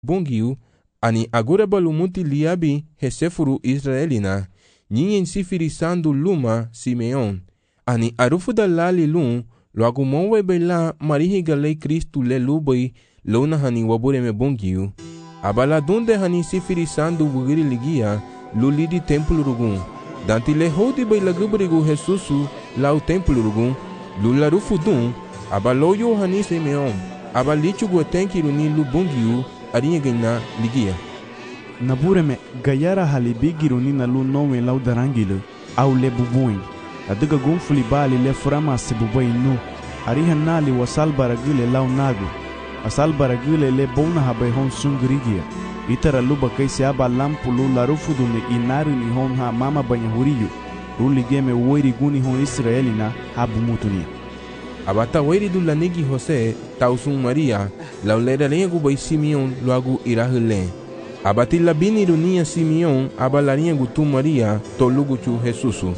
bongiu, ani agora balumuti liabi hesefuru israelina, ninyen sifirisando luma Simeon, ani arufu da lali lum, logo mowe bela marihi galei Cristo lelubai lona hani wabureme bongiu, abaladunde hani sifirisando bugiri ligia, luli di templo rugun, danti lehodi bai lagubrigu Jesusu lau templo rugun, lularufu dun, abaloyo hani Simeon, abalichu guatenkiru ni lubongiu, arinha ganha ligia. Nabureme gayara halibi giruni na lu nome lau darangile au le bubuin. Adiga gunfuli bali le frama se bubai nu. Ariha nali wasal baragile lau nagu. Asal baragile le bona habai hon sungrigia. Itara luba kai se aba lampu lu larufudu ne inaru ni hon ha mama banya huriyu. Ruli game woiri guni hon Israelina habu mutunia. Abata wairi do lanigi José, tausun Maria, laulera lengu bai Simeon logo irahule. Abati labini runia Simeon, abalarinha gutu Maria, tolugu chu Jesusu.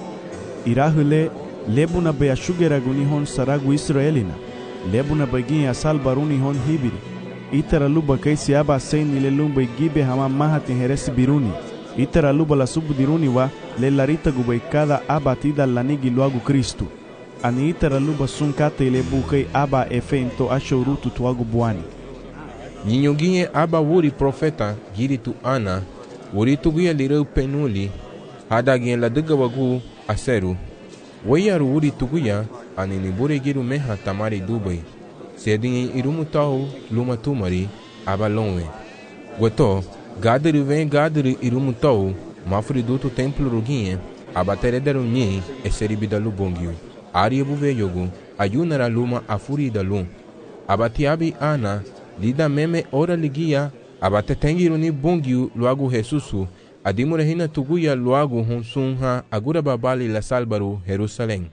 Irahule, lebuna bai ashugera guni hon saragu Israelina. Lebuna bai asal baruni hon hibiri. Itara luba kai se aba sein le lumba gibe hama mahati heresi biruni. Itara luba la subdiruni wa le larita gubai cada abatida lanigi logo Cristo. Ani itara luba sunkate ile bukai aba efento ashorutu tuagu buani. Ninyoginhe aba wuri profeta giritu Ana, wuri tuguya lireu penuli, hadaginhe ladaga wagu aseru. Wayaru wuri tuguya, aninibure giru meha tamari dubai. Sedinhe irumutau luma tumari, aba lonwe. Gueto, gaderi vem gaderi irumutau, mafriduto templo ruginhe, aba terederu nyi, eseribida lubongiu. Aria buveyogu, ayunara luma afuri da lum. Abatiabi Ana, lida meme ora ligia, abatetengiru ni bongiu loagu Jesusu, adimurehina tuguya loagu honsunha agura babali la salbaru Jerusalém.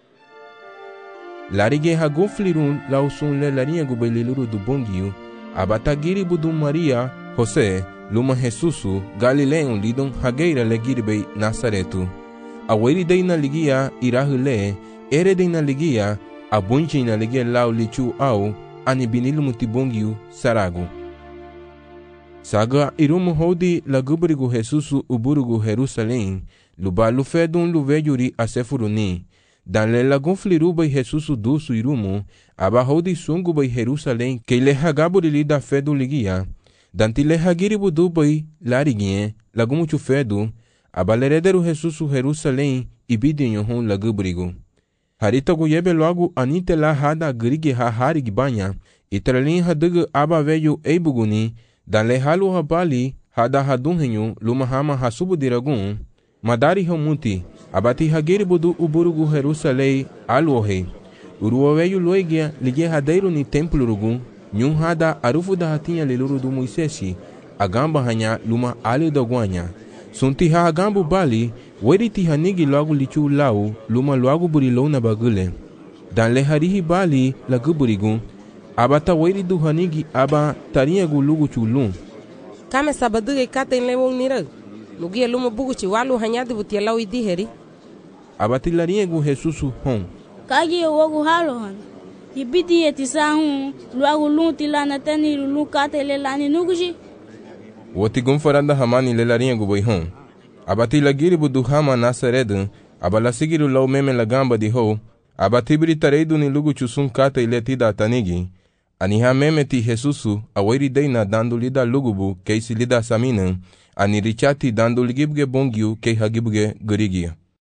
Larige haguflirun lausun le larinha gubeliluru do bongiu, abatagiri budum Maria, José, luma Jesusu, Galileon lidon hageira legiribei Nazaretu. Aweri dei na ligia irahule, Erede na ligia, abunchi na ligia lau lichu au, anibinilu mutibongiu saragu. Saga irumu hodi lagubrigu Jesusu uburugu Jerusalém, luba lufedun luvejuri asefuruni. Dan le lagun flirubai Jesusu dusu irumu, aba hodi sungu bai Jerusalém, que le hagaburi da fedu ligia. Danti le hagiribu dubai larigie, lagumuchu fedu, aba lerederu Jesusu Jerusalém, ibidinho hon lagubrigu. Harita guyebe logo anite la hada grige ha harig banya, itralin hadugu aba veyu eibuguni, dan le halu habali hada hadunhenyu luma hama hasubu diragun, madari hamuti, abati hagiri budu uburugu Jerusalém aluohe, uruwa veyu loigia lige hadeiru ni templo rugun, nyun hada arufu da hatinha leluru do Moisesi, agamba hanya luma ali da guanya, sunti ha agambu bali, weriti hanigi logo lichu lau, luma logo burilou na bagule. Dan le harihi bali laguburigun, abata weri du hanigi aba tarinha gulugu chulum. Kame sabaduge katen lewong nira, lugia luma buguchi walu hanyadi butia lau idiheri. Abati larinha gu Jesusu hon. Kagi wogu halo han. Ibidi etisahu, luagu lunti lana teni lulu kate le lani nuguji. Woti gumfaranda hamani le larinha gu bai hon. Abati lagiri budu hama Nazaredu, abala sigiru lau meme lagamba di ho, abati britareidu ni lugu chusun kata iletida tanigi, aniha meme ti Jesusu, aweri deina dando lida lugubu, keisi lida saminan, ani richati dando ligibge bongiu, kei hagibge gurigia.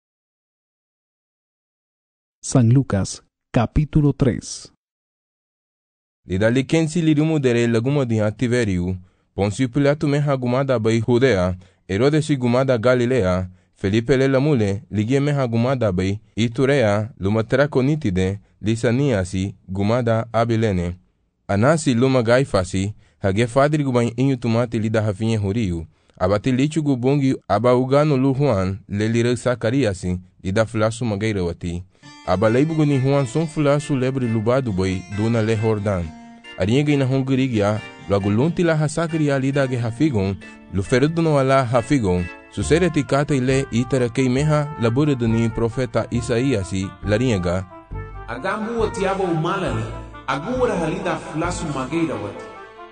San Lucas, capítulo 3. Lida likensi lirumu dere laguma di Tiveriu, Poncio Pilato me hagumada bai Judea, Herodes gumada Galilea, Felipe le lamule, ligie meha gumada bai, Iturea, luma traconitide, Lisaniasi, gumada Abilene. Anasi luma Gaifasi, hage fadri gubain inyu tumati lida hafinye horiu, abati lichu gubongi abaugano lu Juan, le lire Zacariasi, lida flasu magairawati. Abaleibugu ni Juan son flasu lebre lubadu bai, duna le Jordan. Arienge na hongirigia, logo lunti la hasakria lida ge hafigon, luferudu no ala hafigon, susere tikata ile itara kei meha laburidu ni profeta Isaiasi larienga. Agamu watiaba umalari, agura halida flasu mageira wati.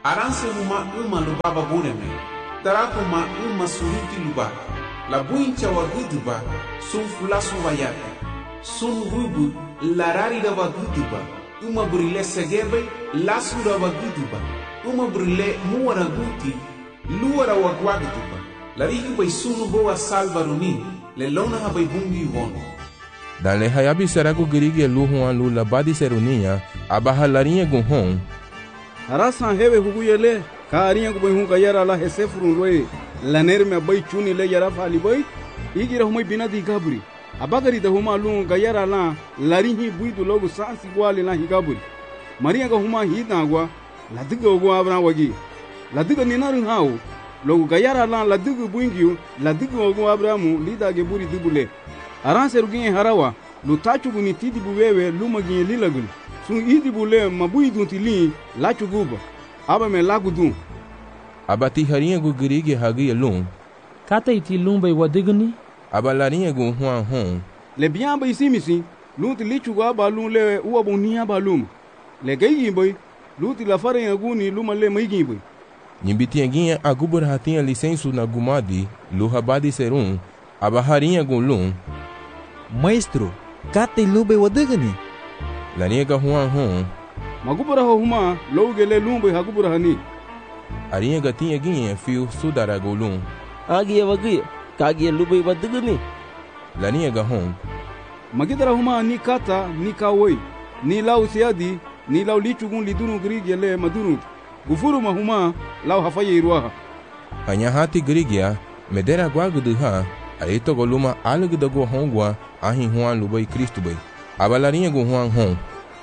Aranse uma lubaba bureme. Tarakuma uma suruti luba. La buincha wa guduba. Sun fulasu wayate. Sun rubu larari da wa guduba. Uma burile segebe lasu da wa guduba. Uma burile muara guti. Luara wa guaguduba. La rihi bai sunu boa salvaruni. Le lona ha bai bungi wono. Dan le hayabi seragu girigi lu huan lu labadi seruninha abahalarinha gunhon. Harasan hewe huguyele karinha gu bai hun kayara la hesefurun loe laner me bai chuni le yara fali bai igira humai binadi gaburi abagari da huma lu kayara la larihi buidu logo sansi gwali la higaburi maria ga huma hidagwa la diga go abra wagi la diga ninaru hawo logo kayara la diga buingiu la diga go abramu lida ge buri dibule aranse rugin harawa lu tachu guni tidi buwewe lu magin lilagul sun idi bule mabui dunti li lachu guba aba me lagudun Abati harinha gu girigi hagi lum. Kata iti lumba wadigni Abalarinha gu huan hon. Le bien ba isimisi luti lichu ga ba lum le uwa bonia ba lum le gayi boy luti la farinha guni luma le maigi boy Nyimbitianguinha agubur hatinha licenço na gumadi lu habadi serum abaharinha gu lum. Maestro, kata ilube wadigni Larinha ga huan hon. magubura huma logele lumba hagubura hani Arinha gatinha guinha fio sudara gu lum. agia wagi kagia lube wadigni Larinha ga hon. magidara huma ni kata ni kawoi ni lau siadi ni lau lichu gun lidunu grigi le madunu gufuru mahuma lau hafaye irwaha Hanya hati girigia medera guagudu ha aito goluma alugda go hongwa ahin huan lubai Cristo bai. Abalarinha gu huan hon.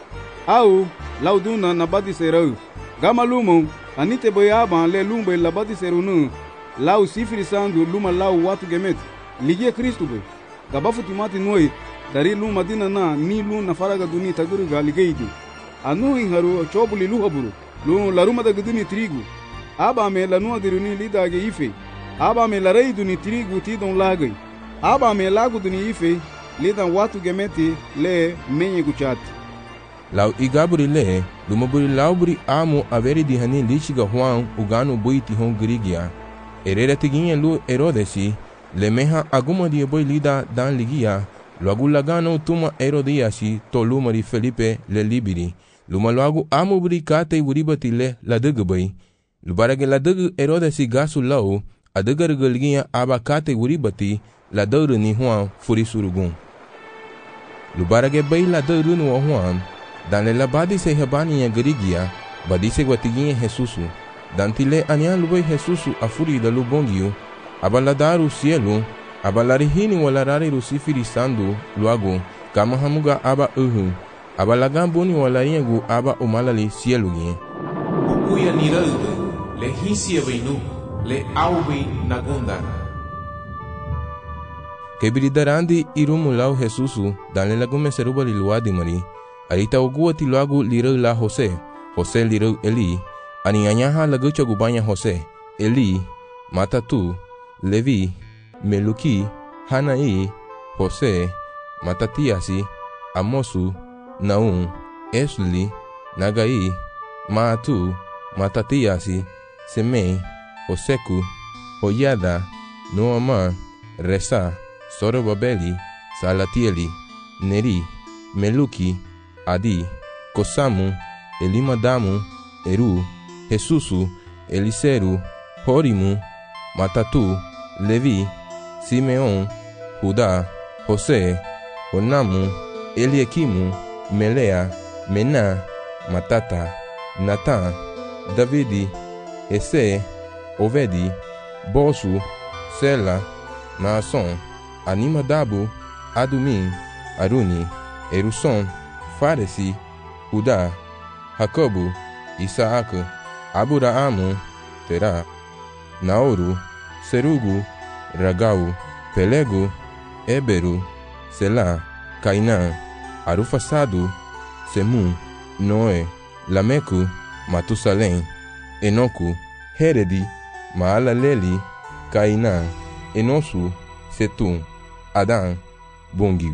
au lau duna na badi serau gama lumo anite boyaba le lumbe la badi serunu lau sifri sandu luma lau watu gemet ligie Kristo be gabafu timati noi dari luma dina na ni lu na faraga duni taguru ga ligeidi anu inharu chobuli lu haburu lu laruma da guduni trigu aba me la nuwa diruni lidage ife aba me la rei duni trigu tidon lagai aba me lagu duni ife lidan watu gemeti le menye guchati Lau igaburi le lumaburi lauburi amu averi di hanin lichiga huan uganu buiti hon girigia. Erera tiguinha lu erodesi le meha aguma di boi lida dan ligia luagu lagano tuma erodiasi to lumari Felipe le libiri. Luma luagu amu buri kate buribati le la dugbai. Lubarage la dugu erodesi gasu lau adugar gulgia aba kate buribati la dauru ni huan furisurugun. Lubarage bai la dauru no huan dan le labadi se habani ya girigia badise guatiguinha Jesusu dan tile anian lubai Jesusu afuri da lubongiu abaladaru cielo abalarihini walarari rusifiri sandu luago kama hamuga aba abalagambuni walaringu aba umalali cielo gien Ukuya niraude le hisia veinu le aubi nagundar. Kebiridarandi irumulau Jesusu dan le lagume seruba liluadi mari arita ogua tiluagu lirau la Jose lirau Eli anianyaha lagu chagubanya Jose Eli Matatu Levi Meluki Hanai Jose Matatiasi Amosu Naum Esli Nagai Maatu Matatiasi Semei Joseku Hoyada Noama Resa Sorobabeli Salatieli Neri Meluki Adi, Kosamu, Elimadamu, Eru, Jesusu, Eliseru, Horimu, Matatu, Levi, Simeon, Judá, José, Onamu, Eliequimu, Melea, Mená, Matata, Natã, Davidi, Esse, Ovedi, Bosu, Sela, Naasson, Animadabu, Adumim, Aruni, Erusson, Faresi, Judá, Jacobo, Isaac, Abraamu, Terá, Naoru, Serugu, Ragau, Pelego, Éberu, Selá, Cainã, Arufasado, Semu, Noé, Lameco, Matusalém, Enoco, Heredi, Maalaleli, Cainã, Enosu, Setum, Adán, Bongiu.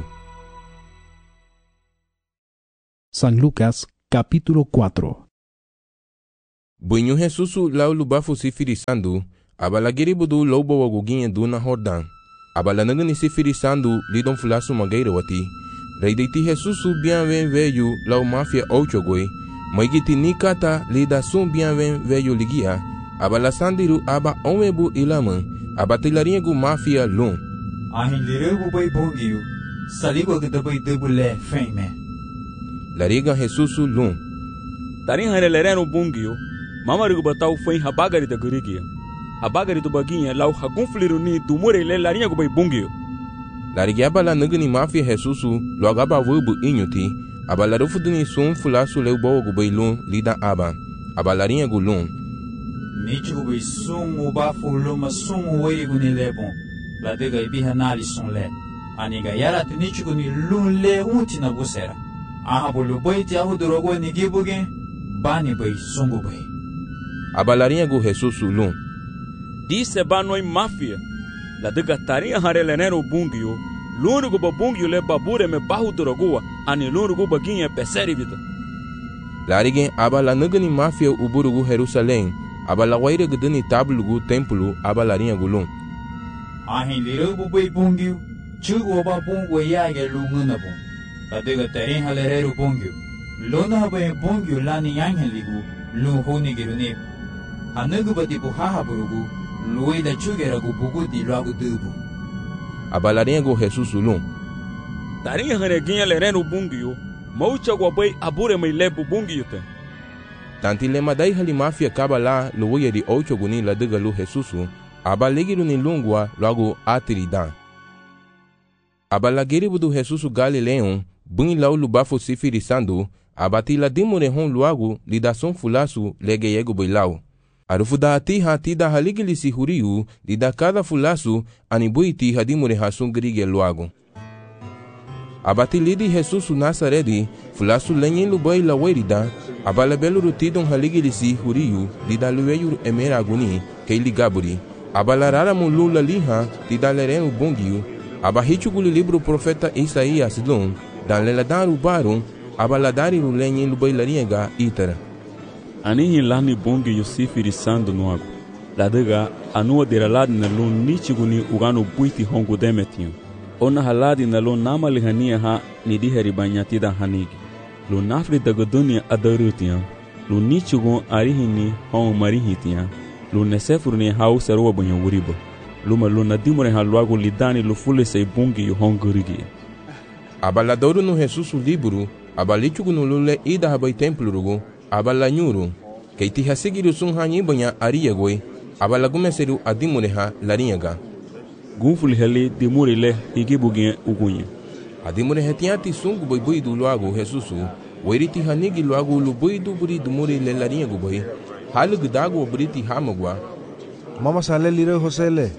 San Lucas, capítulo 4. Bunyu Jesusu lau lubafu sifiri sandu, abala giribudu lobo waguginha du na Jordan. Abala nagani sifiri sandu lidon fulasu magaira wati. Reiditi Jesusu bianven veio lau mafia ochogoi, maigiti nikata lida sum bianven veio ligia, abala sandiru aba onwebu ilama, abatilaringu mafia lum. Ahin lirebu bai bongiu, saligo que depois debule feme. Lariga Jesusu lum. Tarin hanelereno bungio, mamarigo batau foi habagari da gurigia. Habagari do baguinha lau hagunfliru ni do morele larinha go bai bungio. Lariga abala nagani mafia Jesusu logo aba vubu inyuti, abala rufuduni sum fulasu leu boa go bai lum lida aba, abalarinha go lum. Nichi go bai sum ubafu luma sum wei go ni lebon. La dega ibiha nali son le. Aniga yara tinichi go ni lum le unti na busera. Aha bolu bai ti ahu dorogo ni gibuge, bani bai sungu bai. Abalarinha go Jesusu lum. Disse banoi mafia. La dega tarinha harelenero bungio, lunu go bungio le babure me bahu dorogoa, ani lunu go baguinha peseri vida. Larigen abala nagani mafia uburugu Jerusalém, abala waire gudani tablugu templo abalarinha go lum. Ahin lirebu bai bungio, chugo ba bungo yage lunguna bung. La dega tarin halerero bungio. Lona bai bungio lani yangen ligu, lu honi girune. Anagu bati buhaha burugu, luai da chugera gu bugu di lagu dubu. Abalarinha go Jesusu lum. Tarinha haneguinha lereno bungio, maucha go bai abure mai lebu bungio te. Tanti lema dai hali mafia kabala luai di ocho guni la dega lu Jesusu, abalegiru ni lungua logo atiridan. Abalagiribu do Jesusu Galileon, bun lau lubafo sifiri sandu, abatila dimurehon luagu lidason fulasu legeyego boilau. Arufuda ati hatida haligilisi huriu, lida cada fulasu anibuiti hadimurehasun grige luagu. Abatilidi Jesusu Nazaredi, fulasu lenyen lubai la werida, abalabelu rutidon haligilisi huriu, lida lueyur emeraguni, keili gaburi. Abalarara mulula liha, lida lerenu bongiu, abahichuguli libro profeta Isaías lum, dan leladaru barum, abaladari lenyen lubai lariega itara. Anihin lani bongi yosifiri sandu nuago. Ladega anua deraladi na lun nichiguni ugano buiti hongu demetinho. Ona haladi na lun nama lihania ha nidiheri banyatida hanigi. Lun nafri dagodunia adarutian. Lun nichigun arihini hongu marihitian. Lun nesefurni hau serua banyo wuriba. Luma lun nadimure haluago lidani lufule sei bongi yu hongu rigia. Abaladoru no Jesusu libro, abalichugu no lule ida habai templo rugo, abalanyuru, keiti hasigiru sun hanyi banya ariyagoi, abalagumeseru adimureha lariyaga. Gunfuli heli dimurele igibugin ugunye. Adimureha tiati sungu boibuidu luago Jesusu, weriti hanigi luago lubuidu buri dumuri le lariyagu boi, halu dago buriti hamagwa. Mama sale lire Josele.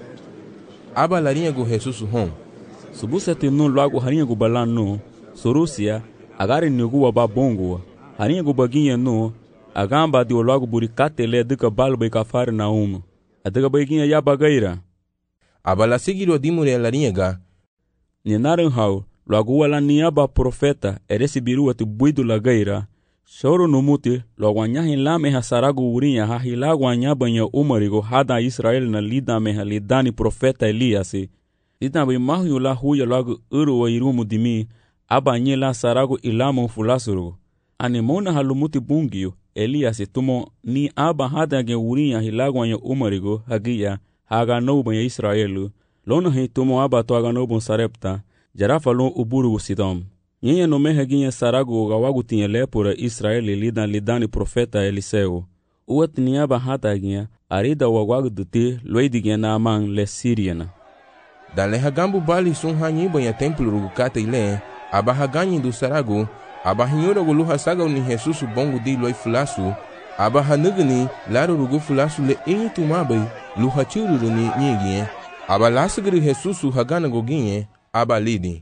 Aba lariyagu Jesusu hon. Subusete no luago harinyagu balano, sorusia, agari nugu waba bongo. Harinha go baguinha no, a gamba de logo buricate le duca balba e cafar na uma. A duca baguinha ya bagaira. A bala seguir o dimure larinha ga. Nenaran hau, logo wala niaba profeta, e recebiru atu buido lagaira. Choro no mute, logo anyahin la meha sarago urinha, ha hilago anyabanha umarigo, hada Israel na lida meha lidani profeta Eliasi. Lida bem mahu la huya logo uru wa irumu dimi, abanye la sarago ilamo fulasuro. Anemona halumuti bungio, Elias tumo ni aba hada ge urinha hilago anya umarigo, hagia, haga nobo ya Israelu, lona he tumo aba to haga nobo sarepta, jarafa lon uburu sidom. Nyenye no me hagia sarago gawagu tinha lepura Israeli lidani profeta Eliseu. Uat ni aba hada hagia, arida wagwagu dute, loidigia na amang le Siriana. Dan le hagambu bali sun hanyi banya templo rugukate ile, aba haganyi do sarago, aba hinyora go luha saga ni Jesusu bongo di loi fulasu, aba hanugani laro rugo fulasu le inyi tumabai luha chururu ni nyegien, aba lasagri Jesusu hagana goginye, aba lidi.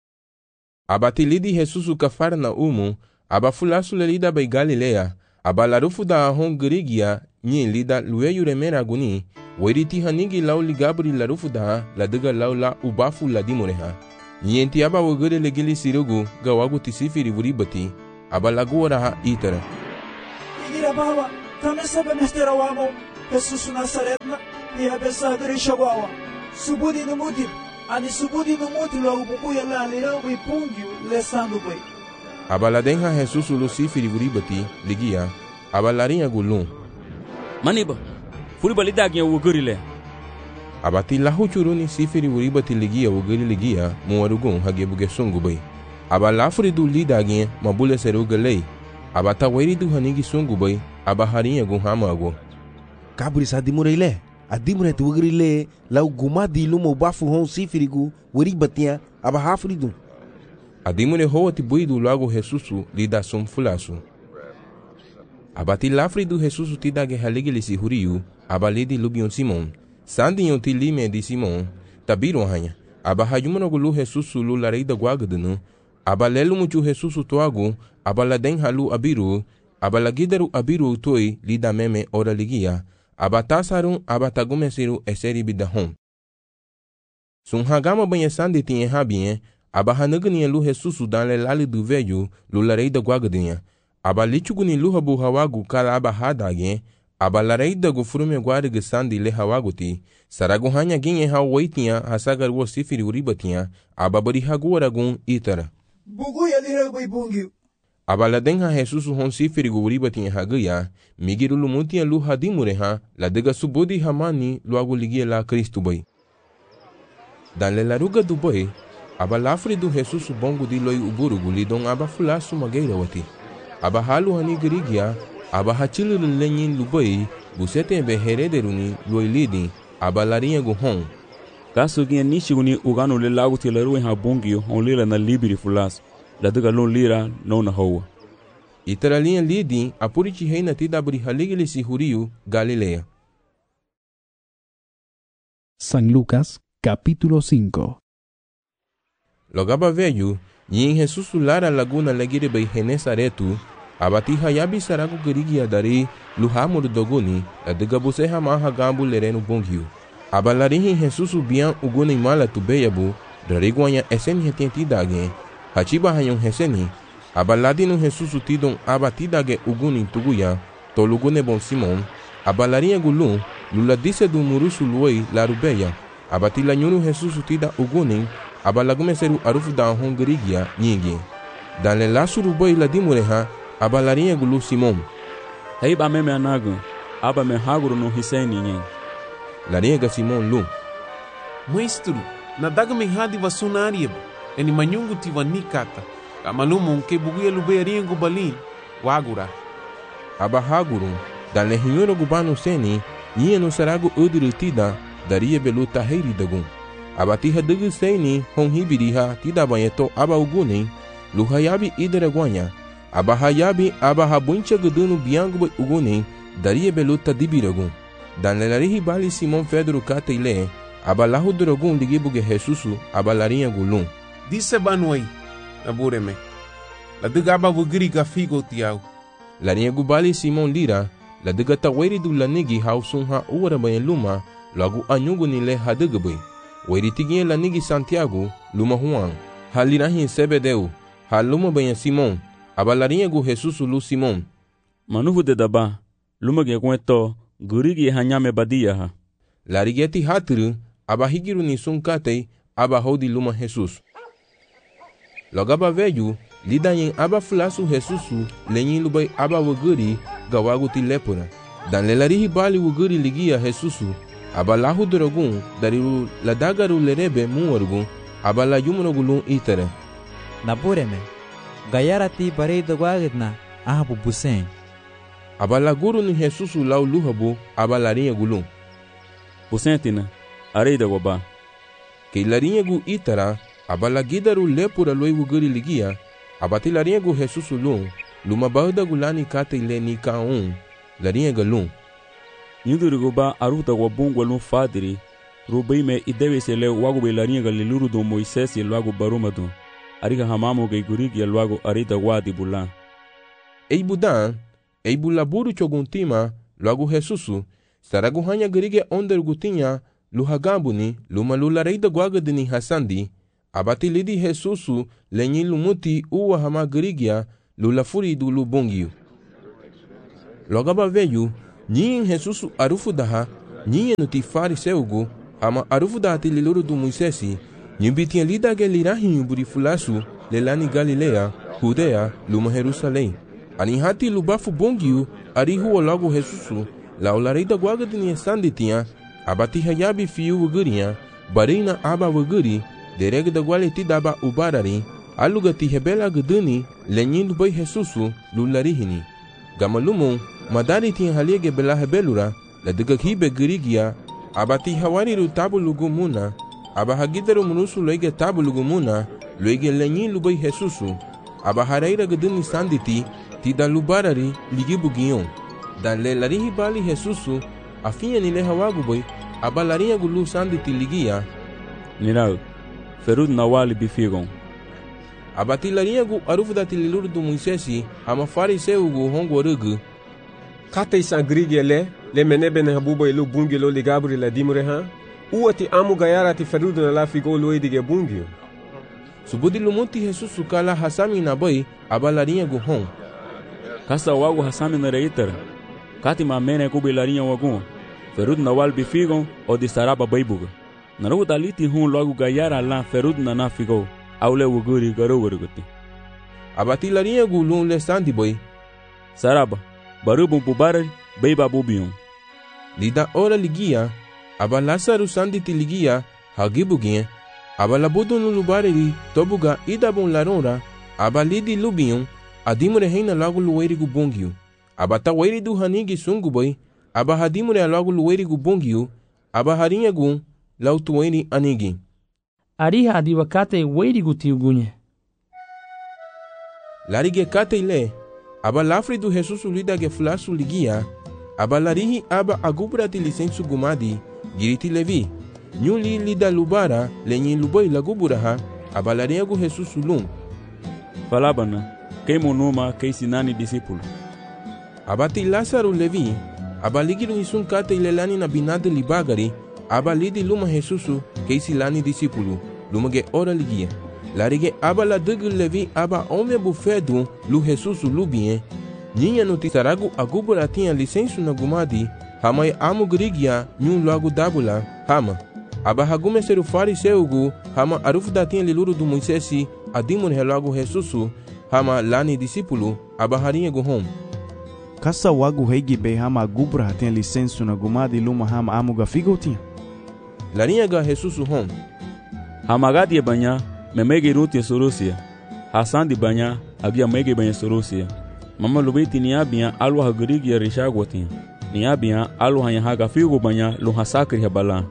Aba tilidi Jesusu kafara na umu, aba fulasu le lida bai Galilea, aba larufu da ahon girigia, nyi lida lueyu remera guni, weriti hanigi lau ligabri larufu da la dega lau la ubafu la dimoreha. Nyenti aba wogere legili sirugu gawagu tisifiri vuribati, aba laguara ha itara. Igira baba, Kami sa benesterawa mo, Jesus Nazaretna, ihabesa dari shawawa. Subudi numuti, ani subudi numuti lo bukuya la lera we pungyu le sandu bay. Abaladenha Jesus Luciferi uribati ligia, abalarinha gulum. Maniba, furiba lidagnya wugurile. Abati lahu churuni sifiri uribati ligia wuguri ligia, muarugun hagebuge sungu bay. Abalafuri du lidagnya mabule seru galei. Abata weri du hanigi sungu bay, abaharinha gun hamago. Kaburi sa dimureile. Adimure tu wugrile lau gumadi lumo bafu hon sifirigu uribatiya abahafuridu. Adimure hoa tibuidu lago Jesusu lida sum fulasu. Abati lafri du Jesusu tidage haligili si huriu, abalidi lubion Simon. Sandi yon ti lime di Simon, tabiru hanya. Abahayumano gulu Jesusu lu lareida guagadenu, abalelu muchu Jesusu toagu, abaladen halu abiru, abalagidaru abiru toi lida meme ora ligia, abatasarun abatagumesiru eseri bidahom. Sunhagama banha sandi tinha rabinha, abahanagania lu Jesusu danle lali du velho, lu lareida guagadinha. Abalichuguni lu habu hawagu kala abahadagen, abalareida gu frume guarga sandi le hawaguti, saraguhanya ginhe hawaitinha, hasagar wo sifiri uribatinha, ababari haguaragun itara. Buguya lira bai bungiu. Abaladenha Jesusu hon sifiri gu uribatinha hagaya, migiru lumutia lu hadimureha, la dega subudi hamani luagu ligia la Cristo bai. Dan le laruga du bai, abalafri du Jesusu bongo di loi uburugu lidon abafulasu mageira wati. Abahalu hani gerigia, abahachilu lenyin lubai, busete be herederuni loi lidi, abalarinha gu hon. Kaso ginha nishiguni ugano le lagu tilaru en habungio, on lira na libiri fulasu. La duga lon lira non na hoa. Itaralinha lidi, apurichi reina tidabri haligili si huriu, Galilea. San Lucas, capítulo 5. Logaba velho, e em Jesusu lara laguna legire bei Genesaretu, abati hayabi saragu gerigi adari, luhamur doguni, la duga buse hamaha gambu lereno bonghiu. Abalarihi Jesusu bian uguni mala tu beyabu, dariguanya esen hetenti dagen, hachiba hayon heseni, abaladino Jesusu tidon abatidage uguni tuguya, tolugune bon Simon, abalarinha gulun, luladise du murusu luoi larubeya, abatila nyunu Jesusu tida uguni, abalagumeseru arufu da hongerigia nyingi. Dan le lasuru boi ladimureha, abalarinha gulu Simon. Hei ba meme anagu, aba me haguru no hiseni nyen. Larinha Simon lu. Maestro, na daga me hadi vasunarieba. Eni manyungu tiwa nikata, kamalumu nke buguya lubearinha gubalin, wagura. Aba hagurun, dan le hinyoro gubano seni, nyia no sarago udiri tida, daria belu tahiri dagun. Abatiha dugu seni, hon hibiriha, tida banyeto aba ugunin, luhayabi idere guanya. Aba hayabi, aba habuncha gudunu biangu ugunin, daria belu tadibiragun. Dan le larihi bali Simon Pedro kata ile, aba lahu duragun ligibuge Jesusu, aba larinha gulun. Disse banuai, nabureme. La duga aba vugiri gafigo tiau. Larinha gubali Simon lira, la duga taweri du lanigi hausunha uara bayan luma, lagu anyugu nile hadugabui. Weri tiginha lanigi Santiago, luma Juan. Halirahin Sebedeu, haluma bayan Simon, aba larinha gu Jesusu lu Simon. Manuvu de daba, luma ge kueto, gurigi hanyame badiyaha. Larigeti haturu, aba higiru ni sunkatei, aba hodi luma Jesus. Logaba velho, lidayin aba fulasu Jesusu, lenyin lubai aba wuguri, gawaguti lepura. Dan lelarihi bali wuguri ligia Jesusu, aba lahu drogun, dariru ladagaru lerebe muorgun, aba la yumrogulun itere. Nabureme, gayarati barei dogwagidna, ahabu busen. Aba la guru ni Jesusu lau luhabu, aba larinha gulun. Busentina, arei dagwaba. Que larinha gu itara, abala gidaru lepura loi wuguri ligia, abati larinha gu Jesusu lun, luma bahda gulani kata ile ni kaun, larinha galun. Nyuduru goba aruta wabungwa lun fadiri, rubai me idewe se le wago be larinha galiluru do Moisés e luago barumadu, ariga hamamo ge gurigi e luago arita wadi bulan. Ei budan, ei bulaburu choguntima, luago Jesusu, saragu hanya gerige onder gutinha, luhagambuni, luma lulareida guagadini hasandi, abati lidi Jesusu, lenyi lumuti uwa hama gerigia, lulafuri du lubungiu. Logo aba veio, ninho Jesus arufu daha, ninho no ti fariseugo, ama arufu da ti liluru do Moisés, nimbitinha lida gelirahinho burifulasu, lelani Galilea, Judea, luma Jerusalém. Ani hati lubafu bongiu, ari huo logo Jesusu, la olarida guaga de sanditinha, abati hayabi fiu wugurinha, barina aba wuguri, dereg da gualeti daba ubarari, alugati hebela guduni, lenyindo bai Jesusu, lularihini. Gamalumon, madari tinha haliege bela hebelura, la degakhibe gurigia, abati hawariru tabu lugumuna, aba hagidaru munusu loige tabu lugumuna, loige lenyin lubai Jesusu, aba haraira guduni sanditi, tida lubarari ligi bugion. Dan le larihi bali Jesusu, afinha ni le hawagu boy, aba larinha gulu sanditi ligia. Nirau, ferud nawali bifigon. Abati larinha gu arufu da tililuru do Moisés, ama fariseu gu hongo rugu. Kata isangrigi le menebe ne habuba ilu bungi lo ligabri la dimure ha? Uati amu gayara ti ferud na la figo lo edige bungio. Subudi lumunti Jesusu kala hasami na boy, aba larinha gu hon. Kasa wagu hasami na reitara. Kati mamene kubi larinha wagun. Ferud nawal bifigon o di saraba baibuga. Narugu taliti hun logo gayara la ferud na na figo. Aule wuguri garuguruguti. Abati larinha gu lun le sandi boy. Saraba, barubun bubarari, beiba bubion. Lida ora ligia, aba Lasaru sanditi ligia, hagibuginha, aba labudu no lubareri, tobuga idabun larora, aba lidi lubion, adimure reina logo lueri gu bongio. Aba taweri du hanigi sungu boy, aba hadimure logo lueri gu bongio, aba harinha gu, lautueri anigi. Ariha adiwa kate weiri gu tiugunye. Larige kate ile, aba lafri do Jesusu lida ge flasu ligia, aba larihi aba agubra ti licensu gumadi, giriti levi, nyuli lida lubara, lenyin luboi laguburaha, aba larinha gu Jesusu lum. Falabana, kei monuma kei sinani discípulo. Abati Lasaru levi, aba ligiru isun kate ilelani na binade libagari, aba lidi luma Jesusu kei silani discípulo, luma ge ora ligia. Larige aba la dugu levi aba ome bufedu lu Jesusu lubien, ninha no tisaragu agubura tinha licensu na gumadi, hamai amu grigia nyun logo dabula, hama. Aba hagume seru fariseugu, hama arufu da tinha liluru do Moisés, adimur logo Jesusu, hama lani discípulo, aba harinha guhom. Kasa wagu heigi be hama agubra tinha licensu na gumadi luma hama amu gafigo tinha. Larinha ga Jesusu hom. Hama gadi banya, memege ruti sorosia. Hasan di banya, abia mege banya sorosia. Mama lubeti ni abia alu hagurigi ya rishagotin. Ni abia alu hanya haga figo banya lu hasakri habala.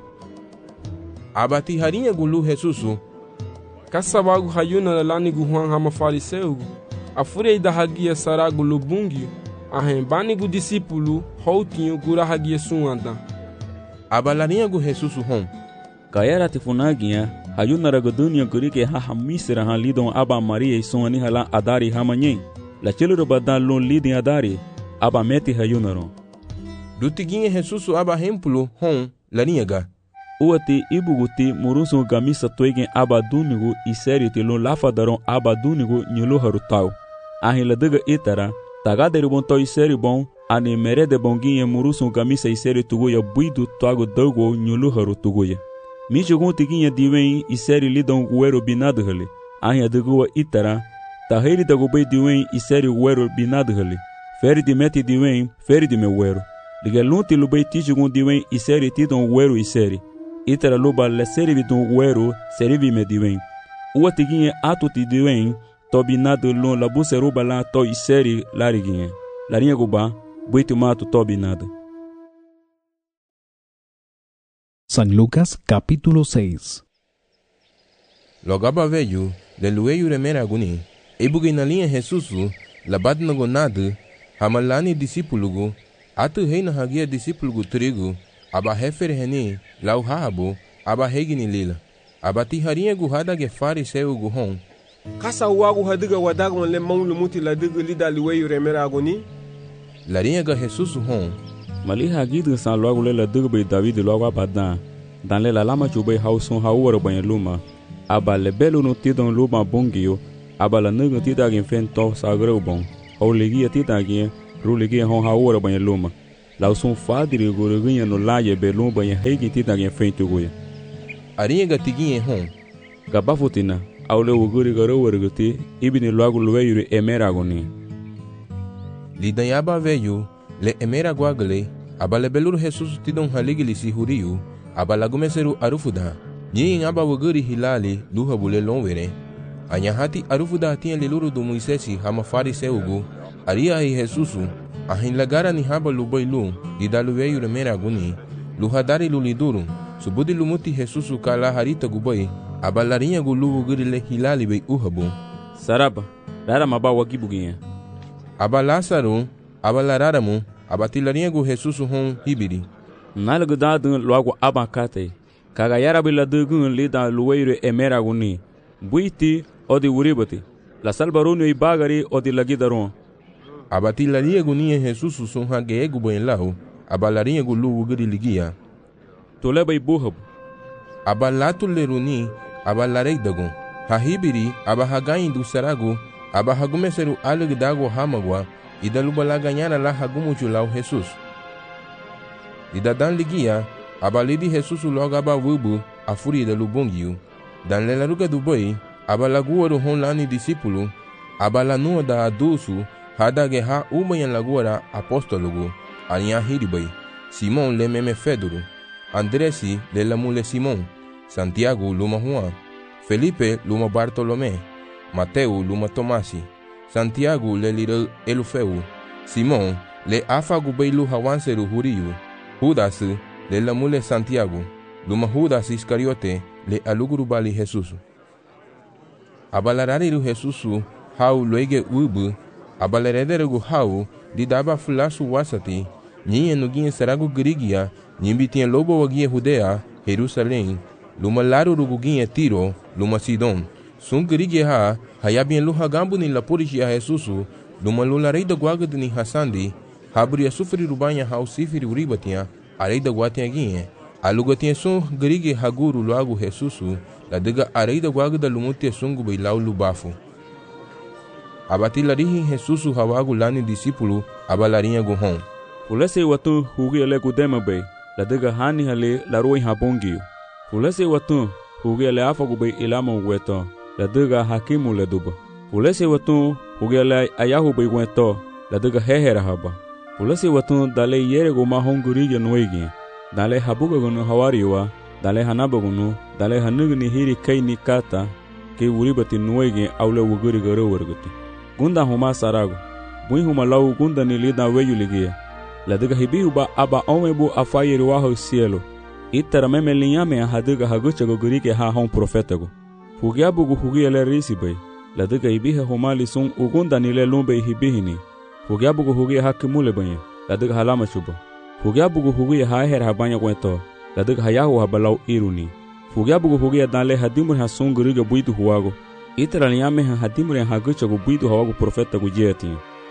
Abati harinha gulu Jesusu. Kasa wagu hayuna lani guhuan hama fariseu. Afurei da hagia saragu lubungi. Ahembani gu discípulo houtinho gura hagia suanda. Aba larinha gu Jesusu hom. Kayara tifunagia hayuna ragudunia gurike haha misra han lidon aba Maria e sonani hala adari hamanyen. La chiluro badan lon lidin adari aba meti hayunaron. Dutiguinha Jesusu aba hempulo hom larinha ga. Uati ibuguti murusu gamisa toigen aba dunigu e seriti lon lafadaron aba dunigu nyulu harutau. Ahin la daga itara tagaderi bon toi seri bon ani merede bonginha murusu gamisa e seri tuguya buidu toago dogo nyulu haru tuguya. Michugun tiginha diwen e seri lidon guero binado hali. Ahin adagua itara taheri dagubei diwen e seri guero binado hali. Feri di meti diwen feri di me guero. Ligelunti lubei tichugun diwen e seri tidon guero e seri. Itara luba le seri vidon guero seri vi me diwen. Ua tiginha atu ti diwen to binado lon labu seruba la to e seri lariguinha. Larinha guba buitu mato to binado. San Lucas capítulo 6. Logaba veio, le lueio remera aguni, ebugue na linha Jesusu, labad na gonado, hamalani discípulo, atu rei na hagia discípulo trigo, aba refer reni, lau habo, aba regni lila, aba tiharinha guhada ge fariseu guhon. Kasa wagu hadiga wadagon le mão lumuti la diga lida lueio remera aguni? Larinha ga Jesusu hon. Mali hagidu san logo le la diga be David logo abadan. Dan le la lama chube hauson hauara banha luma. Aba le belo no tidon luma bongio, aba la nuga tida gen fento sagreu bon. Ou legia tida gen, ruligia hon haora banha luma lau sum fadri guruginha no laia belum banha heigi tita gen feito goia arinha gatiguinha hon gabafutina aule uguri garo warguti ibni logo lueiro emeragoni lidanhaba veio le emeraguagle abalebeluru Jesus tidon haligili si huriu abalagumeseru arufuda nyin aba wuguri hilali luha bule lonwere anyahati arufuda tinha liluru do Moisesi hama fariseugu aria hi Jesusu ahin lagara ni haba lubailu didaluveio emeraguni luhadari luliduru subudi lumuti Jesusu kala harita gubai abalarinha gulu wuguri le hilali bei uhabu saraba rara maba wagibuginha aba Lázaro abalararamu abatilarinha gu Jesusu hon hibiri nalgudadu logo abakate kagayara biladugun lida lueiro emeraguni buiti odi uribati la salbarunu ibagari odi lagidaron abatilarinha gunia Jesusu son hageegu boenlau abalarinha gu luwuguri ligia toleba ibuhabu abalatu leruni abalarei-dagon hahibiri abahagain do saragu abahagumeseru alugdago hamagwa idalubalaganhara la hagumuchu lau Jesus idadan ligia abalidi Jesus logo abawubu afuri da lubongiu dan lelaruga do boi abalaguoro hon lani discípulo abalanua da adusu hadage ha umanhan laguara apóstologo arinha hiribai Simon le meme Fedoro Andresi le lamule Simon Santiago luma Juan Felipe luma Bartolomé Mateo luma Tomasi Santiago le lira Elufeu Simon le afagu beilu hawanseru huriu Judas le lamule Santiago luma Judas Iscariote le aluguru bali Jesus abalarariru Jesusu hau loige ubu abalarederegu hau didaba fulasu wasati nhinha nuguinha saragu grigia nimbi tinha lobo waguinha Judea Jerusalém luma laruru guguinha Tiro luma Sidon sun grigia ha hayabinha luhagambu ni lapurishi a Jesusu luma lularei da guagad ni hasandi habria sufri rubanha hau sifiri uribatinha arei da guatinha guinha alugatinha sun grigia haguru loagu Jesusu la diga arei da guagada lumutia sungu beilau lubafu abatilarihi Jesusu hawagu lani discípulo abalarinha guhon fulese watu hugi ale gudema bei la diga hani hale la roi habongiu fulese watu hugi ale afagu bei ilama weto la diga hakimu le duba fulese watu hugi ale ayahu bei weto la diga hehera haba fulese watu dale yere go mahongurige noigi dale habuga gono hawariwa dale hanabagunu dale hanugni hiri kaini kata ke uribati noigi aule wuguri garo warguti gunda huma sarago bui huma lau gunda ni lida weyuligia la diga hibihu ba aba omebu afayiri waho cielo itara meme linhame a hadiga hagucha gogurike ha hon profetago fugiabugu hugiele risibai la diga hibiha humali sun ugunda ni le lumbe hibihini fugiabugu hugia hakimule banye la diga halama chuba fugiabugu hugia haher habanya kweto la diga hayahu habalau iruni fugiabugu hugia dale hadimur hasun guriga buidu huwago itara linhame ha hadimur hagucha go buidu hawago profetago jeti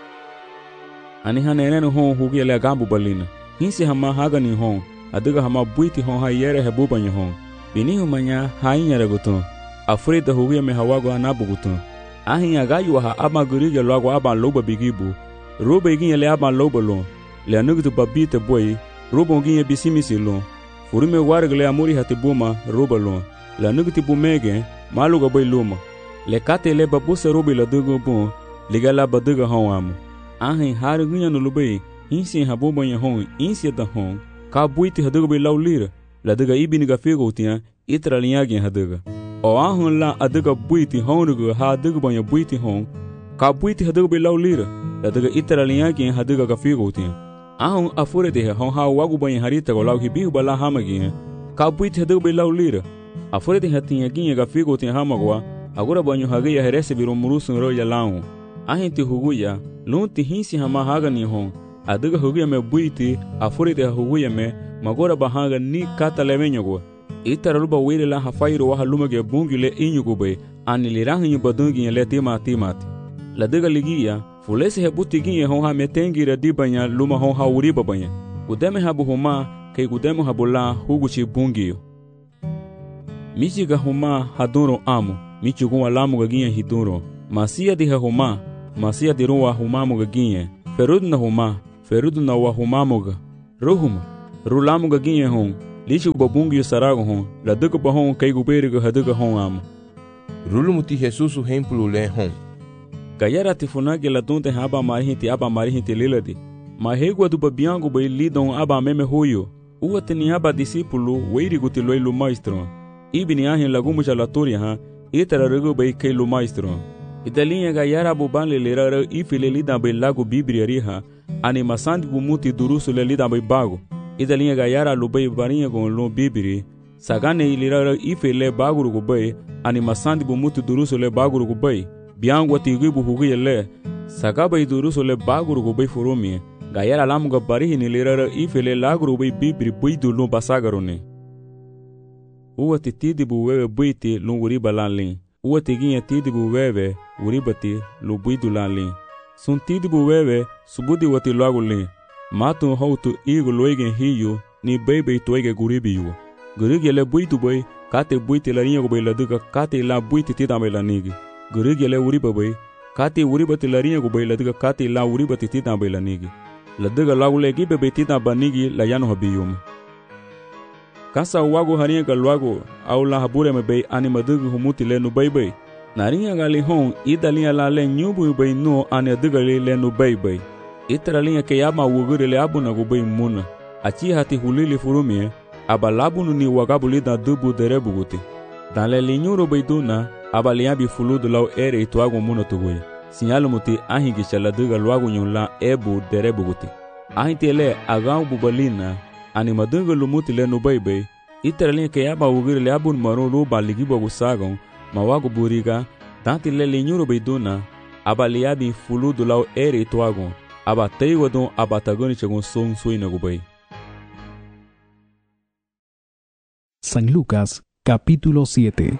ani hanenenu hon hugia le gambu balina hinsi hama hagani hon adiga hama buiti hon hayere hebubanya hon bini humanya hainyere gutu afrida hugia me hawago anabu gutu ahin agayu ha ama gurige logo aba loba bigibu roba igin le aba loba lo le anugu babite boy roba igin bisimisi lo furume wargle amuri hatibuma roba lo le anugu tibumege maluga boy luma le kate le babuse roba la dugo bon ligala baduga hon amu ahin haru gunya no lubai hinsi habubanya hon insi da hon ka buiti haduga be laulira la daga ibini ga fego tia itra linhagin haduga o ahun la aduga buiti honugo ha daga banya buiti hon ka buiti haduga be laulira la daga itra linhagin haduga ga fego tia ahun afure de hon ha wagu banya harita go lau hibihu bala hamagin ka buiti haduga be laulira afure de hatinha ginha ga fego tia hamagwa agora banyo hagia herese biro murusun ro ya lau ahin ti huguya lunti hinsi hama hagani hon adiga huguya me buiti afuri de huguya me magora bahaga ni kata lemenyogo itara luba wile la hafairu wa halumage bungile inyugo be anilirahi badungi le timati la diga ligia fulese hebuti ginye hon ha metengira dibanya luma hon ha uri babanya udeme habu huma kay gudemo habula huguchi bungiyo michiga huma haduro amu michugo lamu gaginye hiduro masia di huma masia di ruwa huma mugaginye Ferud na huma, ferud na wa humamuga. Ruhuma, rulamuga ginye hon, lichu babungu yu sarago hon, la duka ba hon kai guberigo haduga hon amo. Rulumuti Jesusu hempulu le hon. Gayara tifunage la dunte aba marihinti liladi. Ma hegua du babiango bai lidon aba meme huyo. Uwa teni aba discípulo weirigo tiloi lu maestro. Ibini ahin lagumu jalatoria ha, itara rego bai kai lu maestro. Idalinha gayara buban lelera ifile lidan bai lago bibriariha, animasandi gumuti durusu le lidan bai bago. Idalinha gayara lu bai barinha gon lu bibri, sagane ilira ifile baguru go bai, animasandi gumuti durusu le baguru go bai. Biango tigibu hugi le, sagaba idurusu le baguru go bai furumi. Gayara lamuga barihi ni lirara ifele laguru bai bibri buidu lu basagarone. Uwa titidibu wewe buiti lu uriba lanlin. Uwa tiginha tidibu wewe uribati lu buidu lanlin. Sun tidibu wewe subudi wati lagulin. Matu hautu igu loigen hiyu ni bebe toige guribiyu. Gurigi le buidu bai kate buiti la rinha go bai laduka kate la buiti tidamai la nigi. Gurigi le uriba bai kate uribati la rinha go bai laduka kate la uribati tidamai la nigi. Laduga lagule gibe betita banigi la yano habiyum. Kasa wago harinha ka luago au la habure me bei animadugu humuti le nu bai. Narinha gali hon idalinha la le nyubu bai no ane aduga le nu bai. Itara linha ke yama wugure le abuna go bai muna. Achi hati hulili furumie abalabunu ni wagabuli da dubu derebuguti. Dan le linyuro bai duna abaliabi fuludu lau ere ituago muna tugoye. Sinyalo muti ahingi shaladuga luagu nyunla ebu derebuguti. Ahinti le agau bubalina animaduga lumuti le nubai. Itaralinha ke yaba ugiri le abun maru luba ligibo gusagon mawagu buriga tanti le linyuro beiduna abaliabi fuludu lau ere ituagon abateigo don abatagoni chegon son suina gubai. San Lucas, capítulo 7.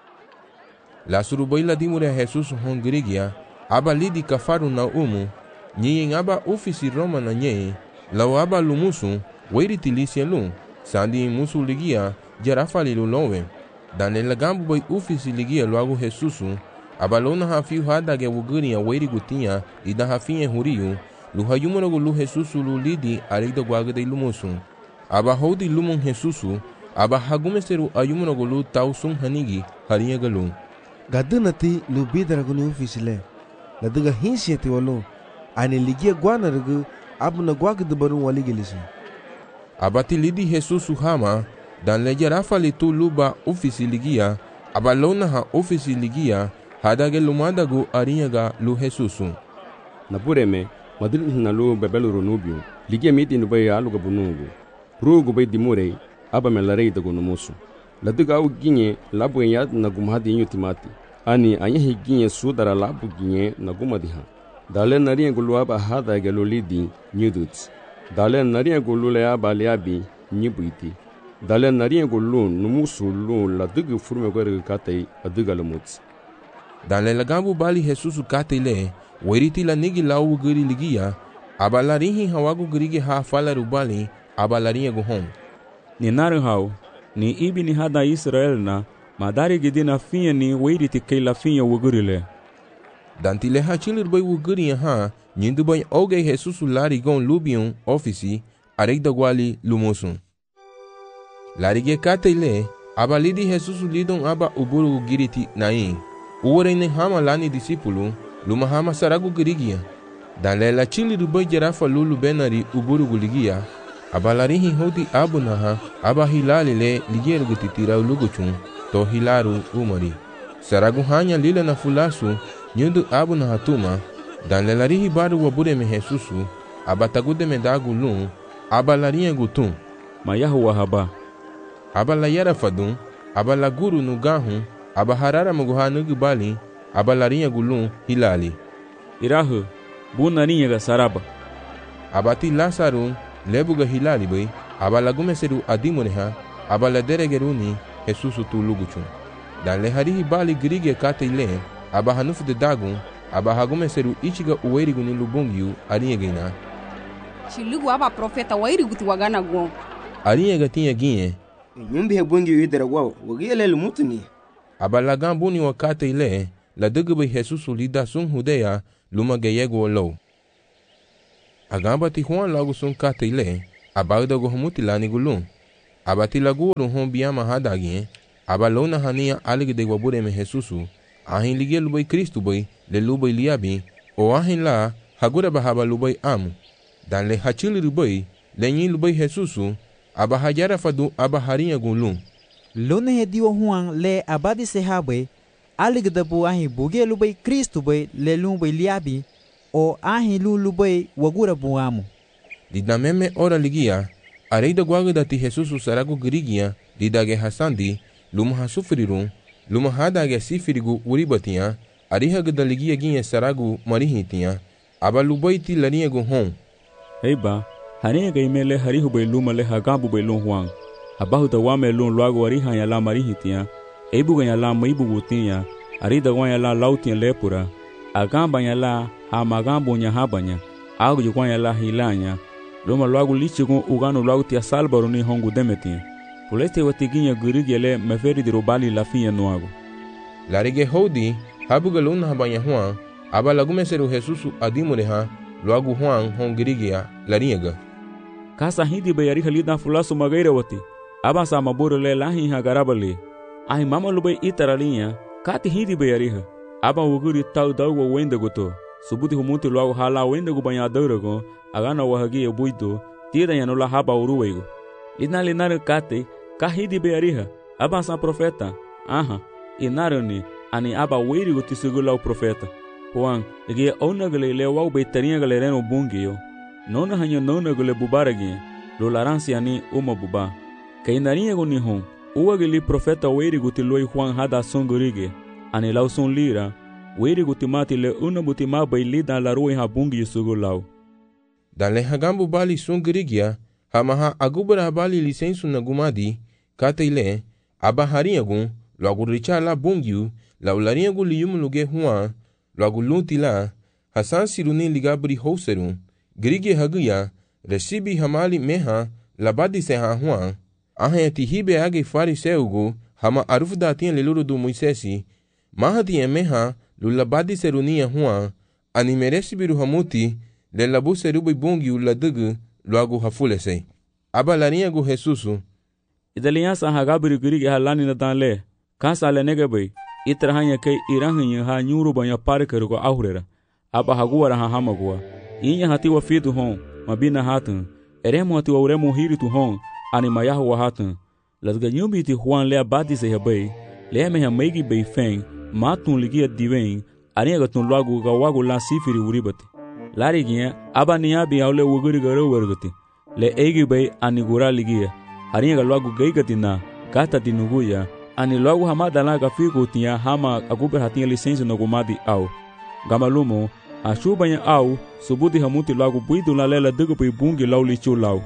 La surubaila dimure Jesús hongrigia aba lidi kafaru na nyi aba ofisi Roma na nye lau aba lumusu weiri tilisia lu sandi musu ligia jarafali lu lowe dan el gambu bai ofisi ligia loago Jesusu aba lona hafiu hadage wuguria weiri gutinha ida hafinha huriu lu hayumano lu Jesusu lu lidi arigda guaga de lumusu aba hodi lumun Jesusu aba hagumeseru ayumano lu tausun hanigi harinha galu gadunati lu bidaragu ni ofisi le laduga hinsieti walu ane ligia guana rugu abuna guaga de barun waligilisi abati lidi Jesusu hama dan leja rafali tu luba ofisi ligia abalona ha ofisi ligia hadage lumadagu arinyaga lu Jesusu napureme madrid na lu bebelu runubio ligia miti nubai aluga bunugu rugu bai dimure aba melarei dagu numusu laduga au ginye labu yad na gumhadi inyo timati ani anya higinye sudara labu ginye na gumadiha dale nariya gulu aba hada gelulidi nyuduts dale nariya gulu le aba liabi nyibuiti dale nariya gulu numusu lu laduga furme gore katei aduga lumuts dale lagambu bali Jesusu katei le weriti la nigi lau guri ligia aba larihi hawagu gurige ha fala rubali aba lariya guhom ni naru hau ni ibi ni hada Israel na madari gidina finha ni weiriti kei la finha wugurile. Dantile hachilir bai wuguria ha nyindu bai oge Jesusu lari gon lubion ofisi aregda gwali lumusun. Larige katele aba lidi Jesusu lidon aba uburu giriti nain. Uwere hama lani disipulu luma hama saragu girigia. Dan la chilir bai jarafa lulu benari uburu guligia. Abalarihi hodi abunaha aba hilali le ligeru gutitira uluguchun to hilaru umari saragu hanya lila na fulasu nyundu abunaha tuma dan lelarihi baru wabure me Jesusu abatagude me dagu lun abalariya gutun mayahu wahaba abala yara fadun abala guru nugahu abaharara muguhanu gubali abalariya gulun hilali irahu bunariya ga saraba abati lasaru lebuga hilali bai abalagume seru adimuneha abaladeregeruni Jesusu tu luguchun dan leharihi bali grige kate ile abahanufu de dagun abahagume seru ichiga uweirigu ni lubungiu arinyegina shilugu aba profeta wairigu tu wagana guo arinyega tinha ginye nyumbi hebungiu idera guo wagile lumutuni abalagambuni wakate ile la dugu bai Jesusu lida sun hudeya luma geyegu lo Agamba ti Juan lagu sun kate ile, abagda go hamuti lani gulun. Abati lagu uru hon biyama hadagien, abalona hania alig de wabure me Jesusu, ahin ligie lubai Kristu bai, le lubai liabi, o ahin la, hagura bahaba lubai amu. Dan le hachili lubai, le nyi lubai Jesusu, abahajara fadu abaharinha gulun. Lone he diwa Juan le abadi sehabai, alig da bu ahin buge lubai Kristu bai, le lubai liabi, o ahin lubai wagura bu amu. Dida meme ora ligia, areida guaga dati Jesusu saragu girigia, didage hasandi, luma hasufrirun, luma hadage sifirigu uribatia, arihaga da ligia ginha saragu marihitia, aba lubai ti larinha gu hon. Heiba, harinha ga imele harihu bai luma le hagabu bai lun Juan. Abahu da wame lun luagu ariha ya la marihitia, eibu ga ya la maibu gutia, arida gwa ya la lautia lepura, agamba ya la hamagambo nya habanya, agu jukwa ya la hilanya, luma luagu lichigun uganu luagu tia salbaru ni hongu demetia. Puleste watiginya gurigele meferi di robali la finya nuagu. Larige hodi, habuga luna habanya Juan, aba lagume seru Jesusu adimureha, luagu Juan hon girigia, laringa. Kasa hindi bayari halida fulasu magaira wati, aba sa maburu le lahi hagarabali. Ahi mama lubai itaralinha, kati hindi bayariha, aba wuguri tau dawa wenda goto, subuti humuti luagu hala wenda gu banhadurago, agana wahagi buito, tira yanula haba uruwego. Linari kate, kahidi beariha, aba sa profeta, aha, inarani, ani aba wiri gutisugula o profeta. Juan, ege onagale lewau beitarinha galereno bungio, nona hanyo nona gale bubaragi, lo laransi ani uma buba. Kainarinha gunihon, uagili profeta wiri gutiloi Juan hada songurige, ani lau son lira, wiri gutimati le una butima bailida la rua habungi sugulau. Dan le hagambu bali songurigia, hamaha agubra bali lisensu na gumadi, kate ile, abaharinha gun, loagu richa la bungiu, la ularinha gu liyum luge Juan, loagu lunti la, hasan siruni ligabri houserun, grige haguya, recibi hamali meha, labadi seha Juan, ahen tihibe age fariseugu, hama arufdatinha leluru du Moisesi, mahatinha meha, lulabadi seruninha Juan, animeresi biru hamuti, le labu serubi bungiu la dugu, loagu hafulesei. Aba larinha gu Jesusu. Idaliansa hagabri grige halani na danle, kansa le negabai, itrahanya kai irahanha ha nyuru banya parker go ahurera, aba haguara ha hamagua, inya hati wa fitu hon, mabina hatun, eremo hati wa uremo hiritu hon, animayahu wa hatun, lasga nyumbiti Juan le abadi se habai, le meha meigi bei feng, matun ligia diwen, arinha tun loagu gawagu la sifiri uribati. Lariginha, aba niabi aule wuguri garo wargati, le eigi bei anigura ligia, arinha loagu gaigatina, gata dinuguya, ani loagu hamada la gafigo tinha hama aguber hatinha licença no gumadi au. Gamalumo, a chubanha au, subudi hamuti loagu buidu la lela dugu bei bungi lau lichu lau.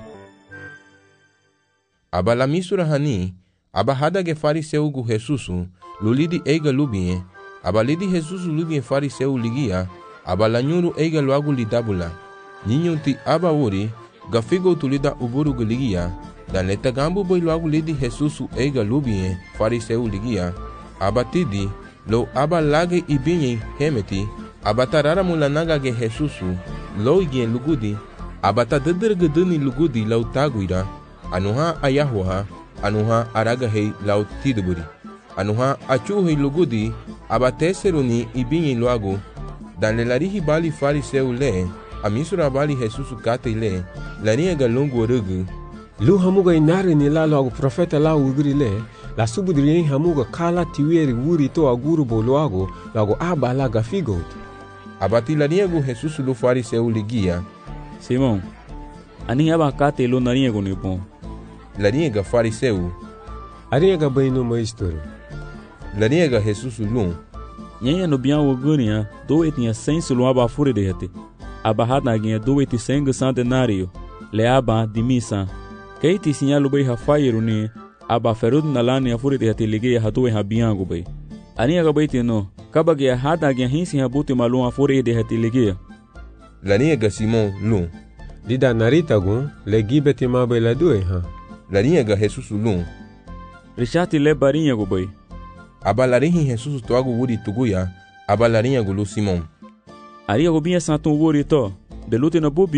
Aba la misura hani, aba hadage fariseu gu Jesusu, lulidi eiga lubie, aba lidi Jesusu lubie fariseu ligia, aba la nyuru eiga loagu lidabula, ninyunti aba uri, gafigo tulida uburu guligia, dan leta gambu boy loagu lidi Jesusu eiga lubie fariseu ligia, aba tidi, lo aba lage ibinye hemeti, aba tarara mulanaga ge Jesusu, lo igien lugudi, aba ta dedirgedini lugudi lau taguira, anuha ayahuha, anuha aragahei lau tiduburi, anuha achuhei lugudi, aba teseruni ibinye loagu, dan le larihi bali fariseu le, amisura bali Jesusu kate le, larinha galungu rugu. Lu hamuga inari ni la loagu profeta la ugri le, la subudri hamuga kala tiweri wuri to aguru bo loagu aba la gafigot. Abati larinha gu Jesusu lu fariseu ligia. Simon, ani aba kate lu narinha gu nipon. Larinha ga fariseu. Arinha ga bainu maestro. Larinha ga Jesusu lum. Nyenha no bian wogunia, doe tinha senso lu aba fure de hete. Aba hadaginha doe ti senga centenario, le aba di misa. Keiti sinyalu bai hafairu ni, aba ferud nalani afure de hete ligia hatoe habiangu bai. Arinha ga bai tino, kabagia hadaginha hinsi habuti malum afure de hete ligia. Larinha ga Simon lum. Dida narita gun, le gibeti mabai la doe ha. Larinha ga Jesusu lum. Richati le barinha gu bai. Aba larinha Jesusu toagu wuri tuguya, aba larinha gu lu Simon. Aria gobinha santum wuri to, belute na bobion,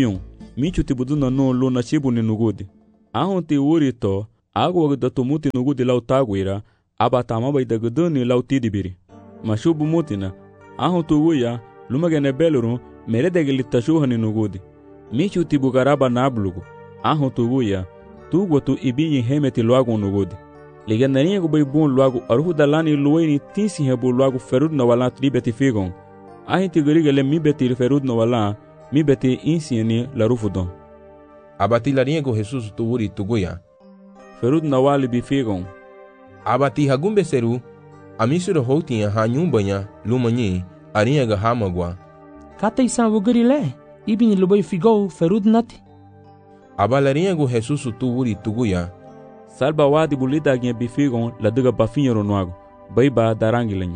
michu ti budu na no lo na chibu ni nugudi. Ahon ti uri to, agu wag da tumuti nugudi lau taguira, aba tama bai da guduni lau tidibiri. Mashubu mutina, ahon tuguya, lumagene beluru, meredege litashuha ni nugudi. Michu ti bugaraba nablugu, ahon tuguya, tugu tu ibinyi hemeti luagu nugudi. Ligandarinha gu bai bun luagu aruhu dalani luweni tinsi hebu luagu ferud na wala tribeti figon. Ahin ti garigale mi beti ferud na wala, mi beti insieni la rufudon. Abati larinha gu Jesus tuuri tuguya. Ferud na wali bifigon. Abati hagumbe seru, amisura houtinha hanyumbanya lumanyi, arinha ga hamagwa. Kata isan wugarile, ibini lubai figou ferud nati. Abalarinha gu Jesus tuuri tuguya. Salba wadi bulida gnya bifigon la duga bafinho nuago, baiba darangileño.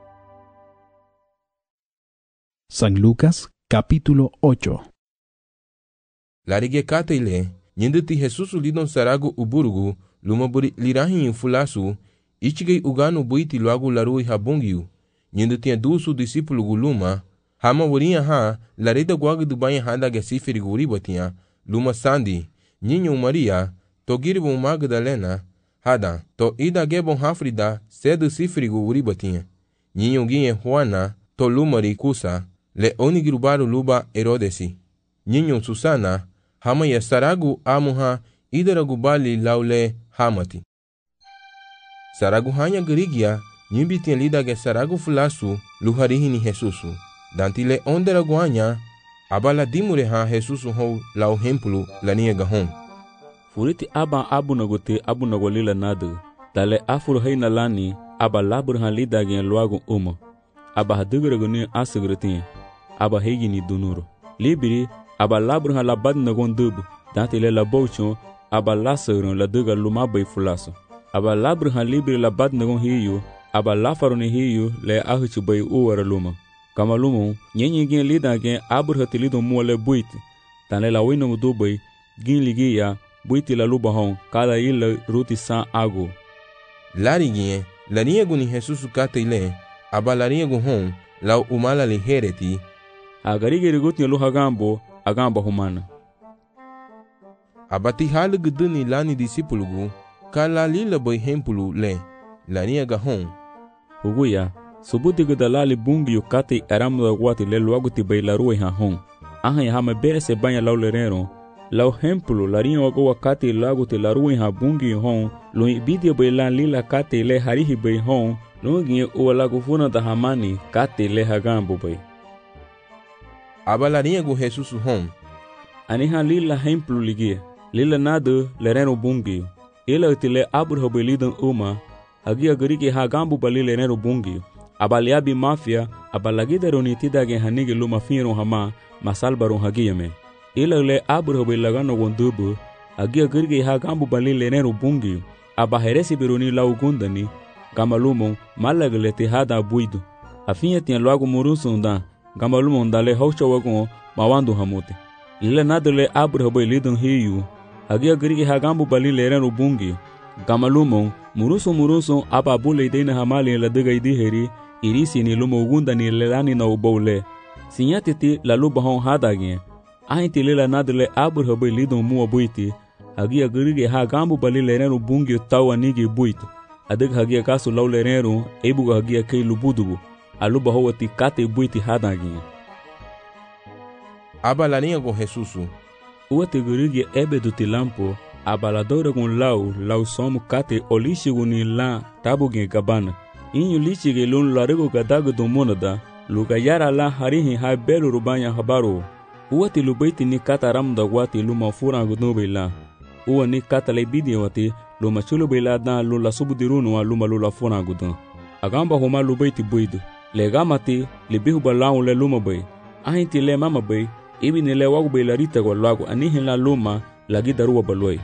San Lucas, capítulo 8. Larige kataile, nyinditi Jesus lidon saragu uburugu, lumaburi lirahin fulasu, ichigei uganu buiti luagu larui habungiu, nyinditi dusu discípulo guluma, hama wurinha ha, larida guagu dubanha handa gesifiri guribatinha, luma sandi, Ninho Maria, to giribon Magdalena, hada, to ida gebon hafrida, cedo sifrigo uribatinha. Ninho guinhe Juana, to lumari kusa, le onigrubaru luba Herodesi. Ninho Susana, hama ya saragu amuha, idaragu bali laule hamati. Saragu hanya gerigia, nyimbitin lida ge saragu fulasu, luharihini Jesusu. Dantile onderagu hanya, abala dimureha Jesusu hou lau hempulu lania gahon. Furiti aba abu nagolila nadu. Dale afuru heina lani, aba labur han lida gen luagu aba haduguragu ni asugrutin, aba hegi ni dunuro. Libiri, aba labur han labad nagon dubu, dantile la bouchon, aba lasurun la duga lumabay fulaso. Aba labur han libiri labad nagon hiyu, aba lafaru ni hiyu le ahuchu bay uwara luma. Kama lumu, nyenye gen lida gen abur hatilido muole buiti, tane la wino dubay, gin ligiya, buiti la luba hon, kada ila ruti san agu. Lariguinha, lariego ni Jesus kataile, aba lariego hon, lau umala li hereti. Agarige riguti lu hagambo, agamba humana. Abati halu guduni lani disipulugu, kala lila boy hempulu le, lariega hon. Huguya, subuti gudalali bungi yu kati aramu da guati le luaguti bay la ruwe ha hon. Ahan ya hama bere se banya lau lerero, lau hempulu larinha wago wakati laguti la ruwe ha bungi hon, lu ibidia bay lan lila kati le harihi bay hon, lu ginye uwa lagu funa da hamani kati le hagambo bay. Aba lariego Jesus hon. Aniha lila hempulu ligie, lila nadu lerero bungi, ila utile abur bay lidan hagia garike hagambo bali lerero bungi, aba liabi mafia, aba lagida ronitida gen hanige luma finro hama, masalbaron hagia me. Ila le abur bay lagano gondubu, hagia garike hagambo bali lerero bungi, aba heresi beroni lau gundani, gamalumon malagle te hada buido. Afinha tinha logo murunsundan, gamalumon dale haucha wagon mawandu hamote. Ila nadale abur bay lidon hiyu, hagia garike hagambo bali lerero bungi, gamalumon murusun aba bule deina hamali la diga idiheri, irisi ni lumo ugunda ni lelani na ubole. Sinyatiti la luba hon hadagin, ahinti lela nadale abur hobe lidon mua buiti, hagia garige hagambo bali lerero bungi tawa nigi buito. Adig hagia kasu lau lerero, ebuga hagia kei lubudubu, aluba howati kate buiti hadagin. Aba larinha com Jesusu. Uate garige ebedu tilampo, abaladora gun lau somu kate olishigu ni la tabugen gabana. Inyu lichige lun larigo gadaga dumonada, luga yara la harihi hai belu rubanya habaru. Uati lubaiti ni kata ramda wati luma furangu nube la. Uwa ni kata lebidi wati luma chulube la dan lula subudirunu wa luma lula furangu dun. Agamba homa lubaiti buidu. Legamati libihu balau le luma bay. Ahinti le mama bay, ibi ni le wagu bay larita kwa lagu anihin la luma lagi daruwa baloi.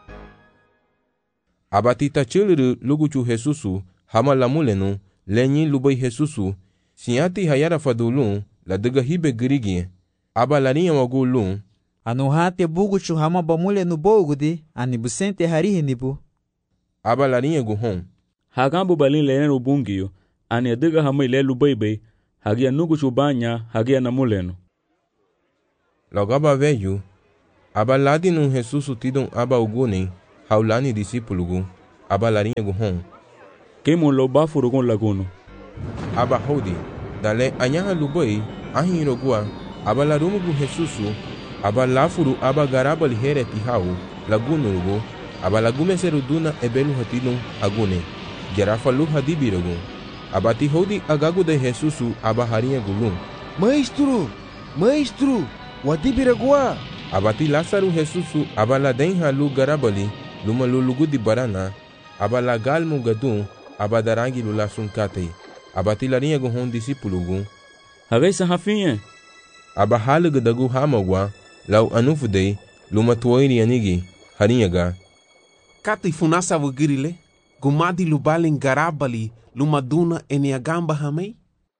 Abatita chiliru luguchu Jesusu, hama lamulenu, lenyi lubai Jesusu, sinyati hayara fadulun, la diga hibe girigi, aba larinha wagulun. Anuhate buguchu hama bamulenu bogudi, anibusente harihi nibu. Aba larinha guhon. Hagambu balin lenenu bungiyo, ani diga hama ile lubai hagia nuguchu banya, hagia namulenu. Logaba veju, aba ladi no Jesus tidon aba uguni haulani discípulo aba larinha gu hon kemo lo bafuru gon laguno aba hodi dale anyaha lubai ahin rogua aba larumu gu Jesus aba lafuru aba garaba lihere tihau laguno rugo aba lagume seruduna ebelu hatidon agune gerafa lu hadibirogo aba ti hodi agagu de Jesus aba harinha gulum Maestro, wadibiragua. Abati Lázaro Jesus abala denha lu garabali luma lulugu di barana abala galmu gadun abadarangi lula sunkate abati larinha gu hon discípulo gu Havesa Rafinha abahala gadagu hamagwa lau anufudei luma tuoiri anigi harinha ga kati funasa wugirile gumadi lubalin garabali luma duna eniagamba hamei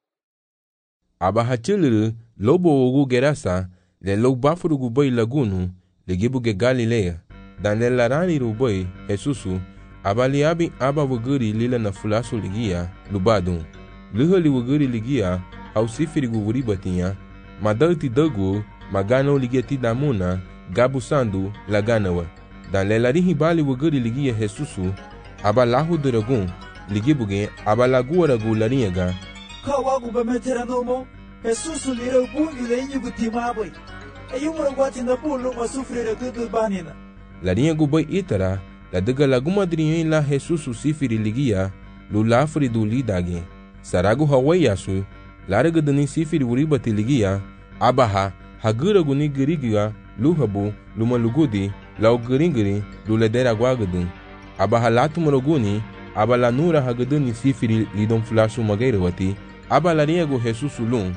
abahachiluru lobo ugu gerasa le lo bafuru gu boy lagunu le gibu ge Galileia dan le larani ru boy Jesusu abali abi aba wuguri lila na fulasu ligia lubadun luhali wuguri ligia au sifiri gu wuri batinha madalti dagu magano ligeti damuna gabu sandu laganawa dan le larihi bali wuguri ligia Jesusu aba lahu duragun ligibu ge aba laguara gu larinha ga kawagu bemeteranomo Jesus lira bungi le inyu gutimabai ayumura gwati na pulu masufrira gudu banina larinha gu boy itara la daga laguma drinho la Jesus sifiri ligia lu lafri du lidage saragu hawayasu laraga dani sifiri uribati ligia abaha hagura guni girigia luhabu luma lugudi lau giringiri lu ledera guagadun abaha latumuroguni abala nura hagadani sifiri lidon flashu magairawati aba larinha gu Jesus lum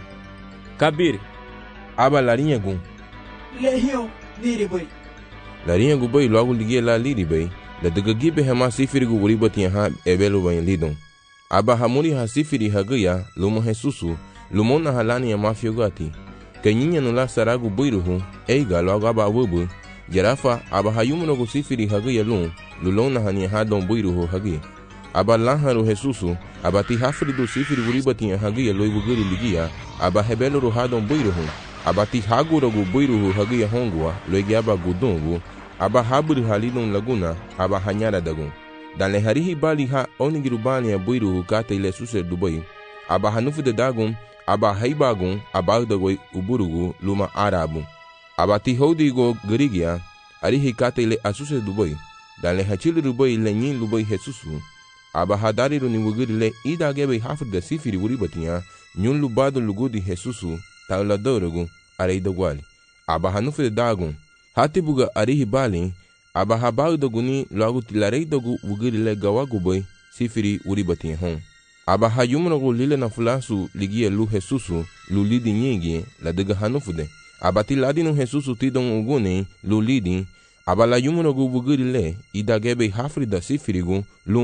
Kabir aba larinha gu lehion niribai larinha gu boy logo ligia la liribai la daga gibe hama sifiri gu uribati ha ebelu bain lidon aba hamuri ha sifiri hagaya luma Jesusu lumona halani ya mafiogati kanyinya no la saragu boiruhu eiga logo aba wubu jarafa aba hayumuno gu sifiri hagaya lum lulona hani ha don boiruhu hagi aba laharu Jesusu aba ti hafri do sifiri uribati hagaya loibu guri ligia aba hebelu ru hadon boiruhu aba ti haguro gu boiruhu hagaya hongwa loigi aba gudungu aba haburi halidon laguna aba hanyara dagun dan le harihi bali ha onigiru bani boiruhu kata ile suse dubai aba hanufu de dagun aba haibagun aba dagoi uburugu luma arabu aba ti hodi go garigia arihi kata ile asuse dubai dan le hachili dubai le nyin dubai Jesusu aba hadari ru ni wugiri le idagebe hafri de sifiri uribatiya nyun lubado lugudi Jesusu taula dorogu arei dogwali aba hanufu de dagun hati buga arihi bali aba habau doguni logo tilarei dogu wugiri le gawagu boy sifiri uribatiya hon aba hayumunogu lile na fulasu ligia lu Jesusu lu lidi nyigi la daga hanufu de aba tiladi no Jesusu tidon uguni lu lidi aba la yumunogu wugiri le idagebe hafri da sifirigu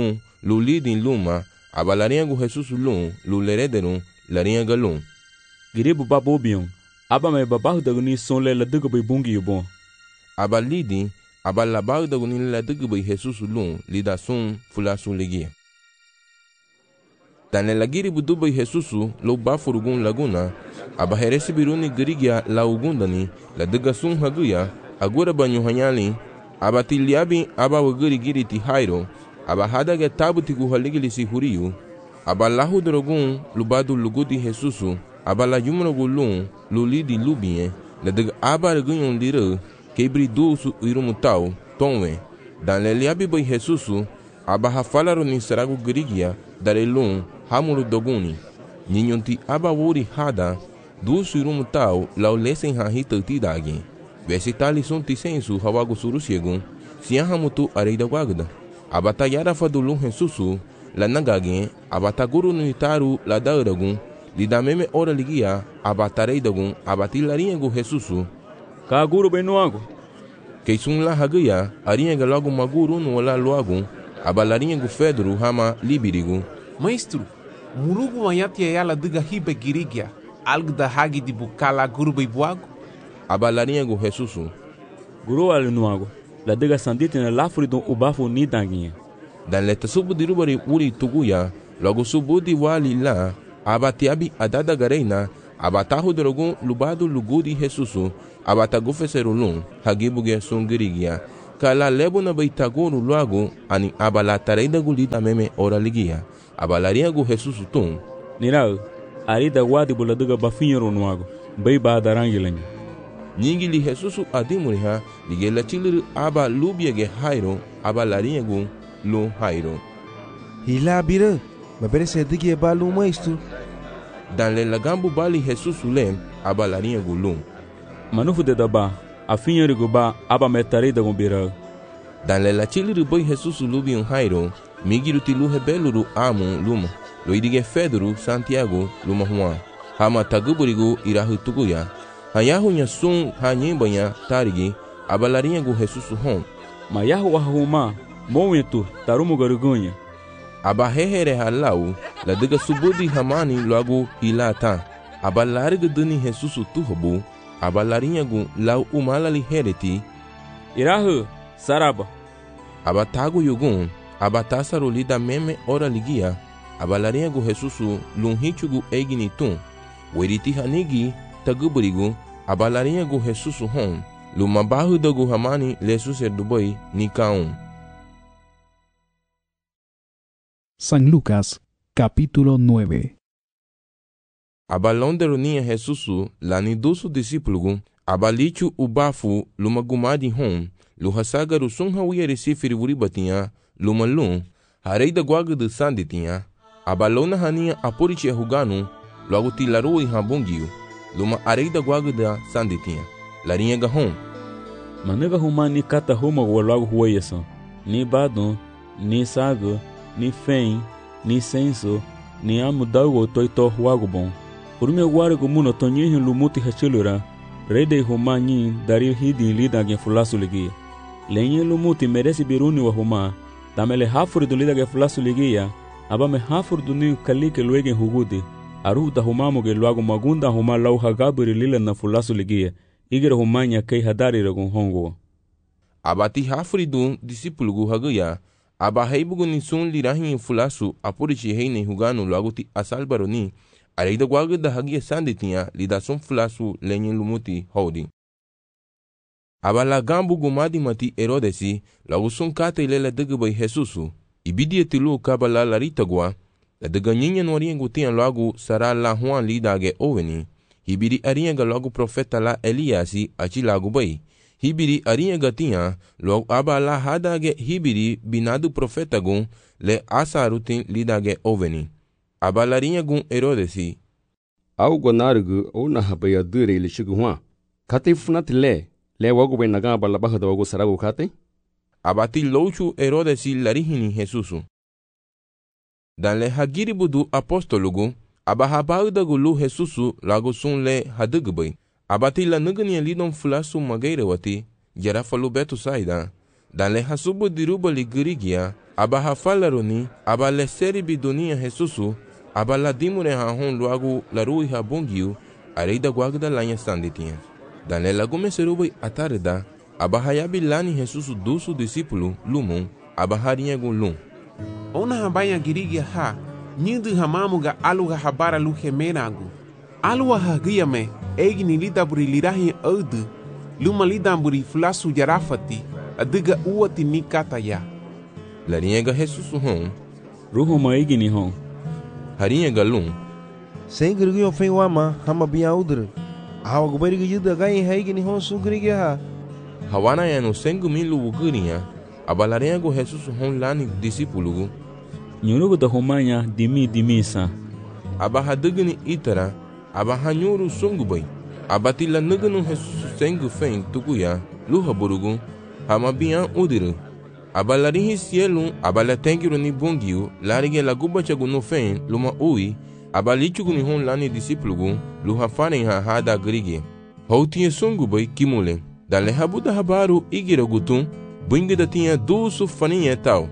lu lidi luma aba larinha gu Jesusu lu lerederu larinha galum Giribu babobion aba me babahu daguni son le la daga bungi yubon aba lidi aba labahu daguni la daga Jesusu lida sun fulasu ligia dan la giribu dubai Jesusu lo bafurugun laguna aba heresi biruni girigia la ugundani la daga sun haguya agora banyu hanyali aba tiliabi aba wagiri giri ti hairo aba hadaga tabuti gu haligili si huriyu aba lahu drogun lubadu lugudi Jesusu aba la yumrogu lulidi lubie la daga aba regunyon lira kebri dusu irumutau tonwe dan le liabi boy Jesusu aba hafalaro ni saragu girigia dare hamuru doguni ninyonti aba wuri hada dusu irumutau lau lesen hahita tidagi vesitali sunti sensu hawagu surusiegu siahamutu areida guagda abata yarafa do Jesusu la nagagi abata guru no itaru la dauragun lida meme ora ligia abata reidagun abati larinha gu Jesusu ka guru benuago keisun la hagaya arinha ga logo maguru no la loagun abalarinha gu Pedro hama libirigu maestro murugu wanyati yala diga hibe girigia algda hagi di bukala guru beibuago abalarinha gu Jesusu guru alinuago la diga sandite na lafuri don ubafu ni danguinha dan leta subu dirubari uri tuguya logo subu di wali la abati abi adada gareina abatahu drogun lubadu lugudi Jesusu abata gofeseru lun hagibuge sungirigia kala lebo na baitagoru luago ani abala tareida gulita meme ora ligia abalaria gu Jesus tum nirau arida wadi buladuga bafinyeru nuago bai ba darangilenga nyingili Jesus adimuriha ligela chilir aba lubiege hairo abalaria gu lu hairo hila bira mabere sedige balu maistu dan le lagambu bali Jesus lem abalaria gu lum manufu de daba afinyeru gu ba aba metarida gu bira dan le la chilir boy Jesus lubi un hairo migiru tilu hebeluru amu luma lo idige Fedro Santiago luma Juan hama taguburigu irahu tuguya hayahu nya sun hanyimbonya tarigi abalaria gu Jesus hom mayahu wahuma mowetu tarumu garugunya abahehere halau la diga subudi hamani logo ilata abalariga duni Jesus tuhobu abalaria gu lau umalali hereti irahu saraba abatagu yugun abatasaru lida meme ora ligia abalaria gu Jesus lunhichugu eginitum weriti hanigi taguburigu abalaria gu Jesus hom lumabahu dagu hamani lesuser dubai nikaun. San Lucas, capítulo 9. Abalonde ronia Jesus lani dusu discípulo abalichu ubafu lumagumadi hom luhasagaru sunha wiere sifiri wuribatinha lumalun hareida guaga de sanditinha abalona hania aporiche huganu logo tilaru e habungiu luma areida guaga da sanditinha larinha gahom manega humani kata huma logo hueyasa ni badon ni sago ni fen ni senso ni amudago toito huago bom urme guargo muno tonyihin lumuti hachilura rede humani dari hidi lida gen fulasu ligia lenye lumuti meresi biruni wa huma tamele hafur du lida gen fulasu ligia abame hafur du ni kalike luegen hugudi aruda humamu ge luago magunda huma lau hagaburi lila na fulasu ligia igere humanya kei hadari ragun hongo abati hafuri du disipulugu haguya aba heibugu ni sun lirahin fulasu apurichi heine huganu luago ti asalbaroni areida guaga da hagia sanditinha lida sun fulasu lenye lumuti holding abala gambu gumadi mati Herodesi lagu sun kata ilela degbai Jesusu ibidi tilu kabala larita gua la dega nyinya wariengu tian lagu sara la Juan lidage oveni hibiri arienga lagu profeta la Eliasi achi lagu bai hibiri arienga tian lagu abala hadage hibiri binadu profeta gun le asarutin lidage oveni abalarinha gun Herodesi au gonargu ona habaya dure ile shigu hwa kate funat le wago be naga bala bahada wago sarago kate abati louchu Herodesi larihini Jesusu dan le hagiri budu apostolugu abahabauda gulu Jesusu lago sun le hadugbai abati la nugni lidon fulasu magaire wati jarafalu betu saida dan le hasubu diruba ligirigia abahafalaroni abale seri bidunia Jesusu abala dimure hahon luagu larui habungiu areida guagda lanya sanditinha dan le lagume serubai atarda abahayabi lani Jesus dusu discípulo lumun abaharinha gun lum ona habaya girigia ha nyindu hamamuga aluga habara luhemenagu alua hagiyame egni lidaburi lirahi audu luma lidamburi fulasu jarafati adiga uati nikataya larinha Jesus hon ruhu maigini hon harinha galum sem grigio fen wama hama biaudre awa gubari gida gai haigini hon su grigia ha hawana ya no sengu milu ugurinha abalarinha go Jesus hon lani discípulo nyurugo da humanya dimisa abahadugni itara abahanyuru sungubai abatila nugnu Jesus sengu fen tuguya luha burugu hama bian udiru abalarinhi cielo abalatengiru ni bungiu larige laguba chagu no fen luma ui abalichugu ni hon lani discípulo luha faren ha hada grige houtinha sungubai kimule dale habuda habaru igira gutum bungida tinha dusu faninha tal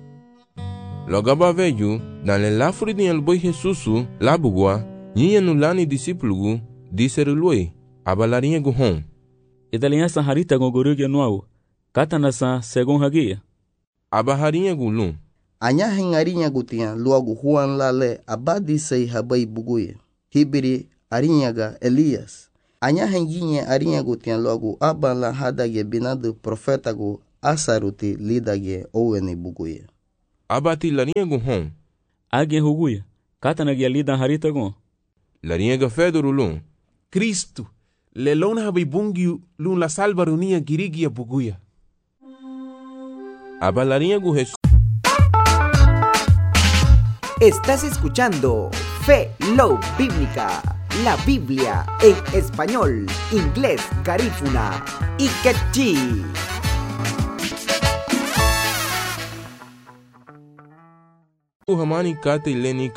logaba veju dale lafuri ni alboi Jesusu labugua nyinha no lani discípulo diseru lui abalarinha gu hon idalinha saharita gogorugia nuau katanasa segun hagia abaharinha gu lum anya hengarinya gutia luagu Juan lale abadi sei habai buguye hibiri arinyaga Elias Anyahen ginye arinya gutian logo aban la hadage binadu profeta go asaruti lidage owene buguye. Abati larinha gu hon. Agen huguya. Katana gia lida harita go. Larinha ga fedoro lun. Cristo. Lelona habibungi lun la salvarunia girigia buguya. Aba larinha gu Jesús. Estás escuchando Fe Love Bíblica, la Biblia en español, inglés, garífuna y quechí. Hamani kate leni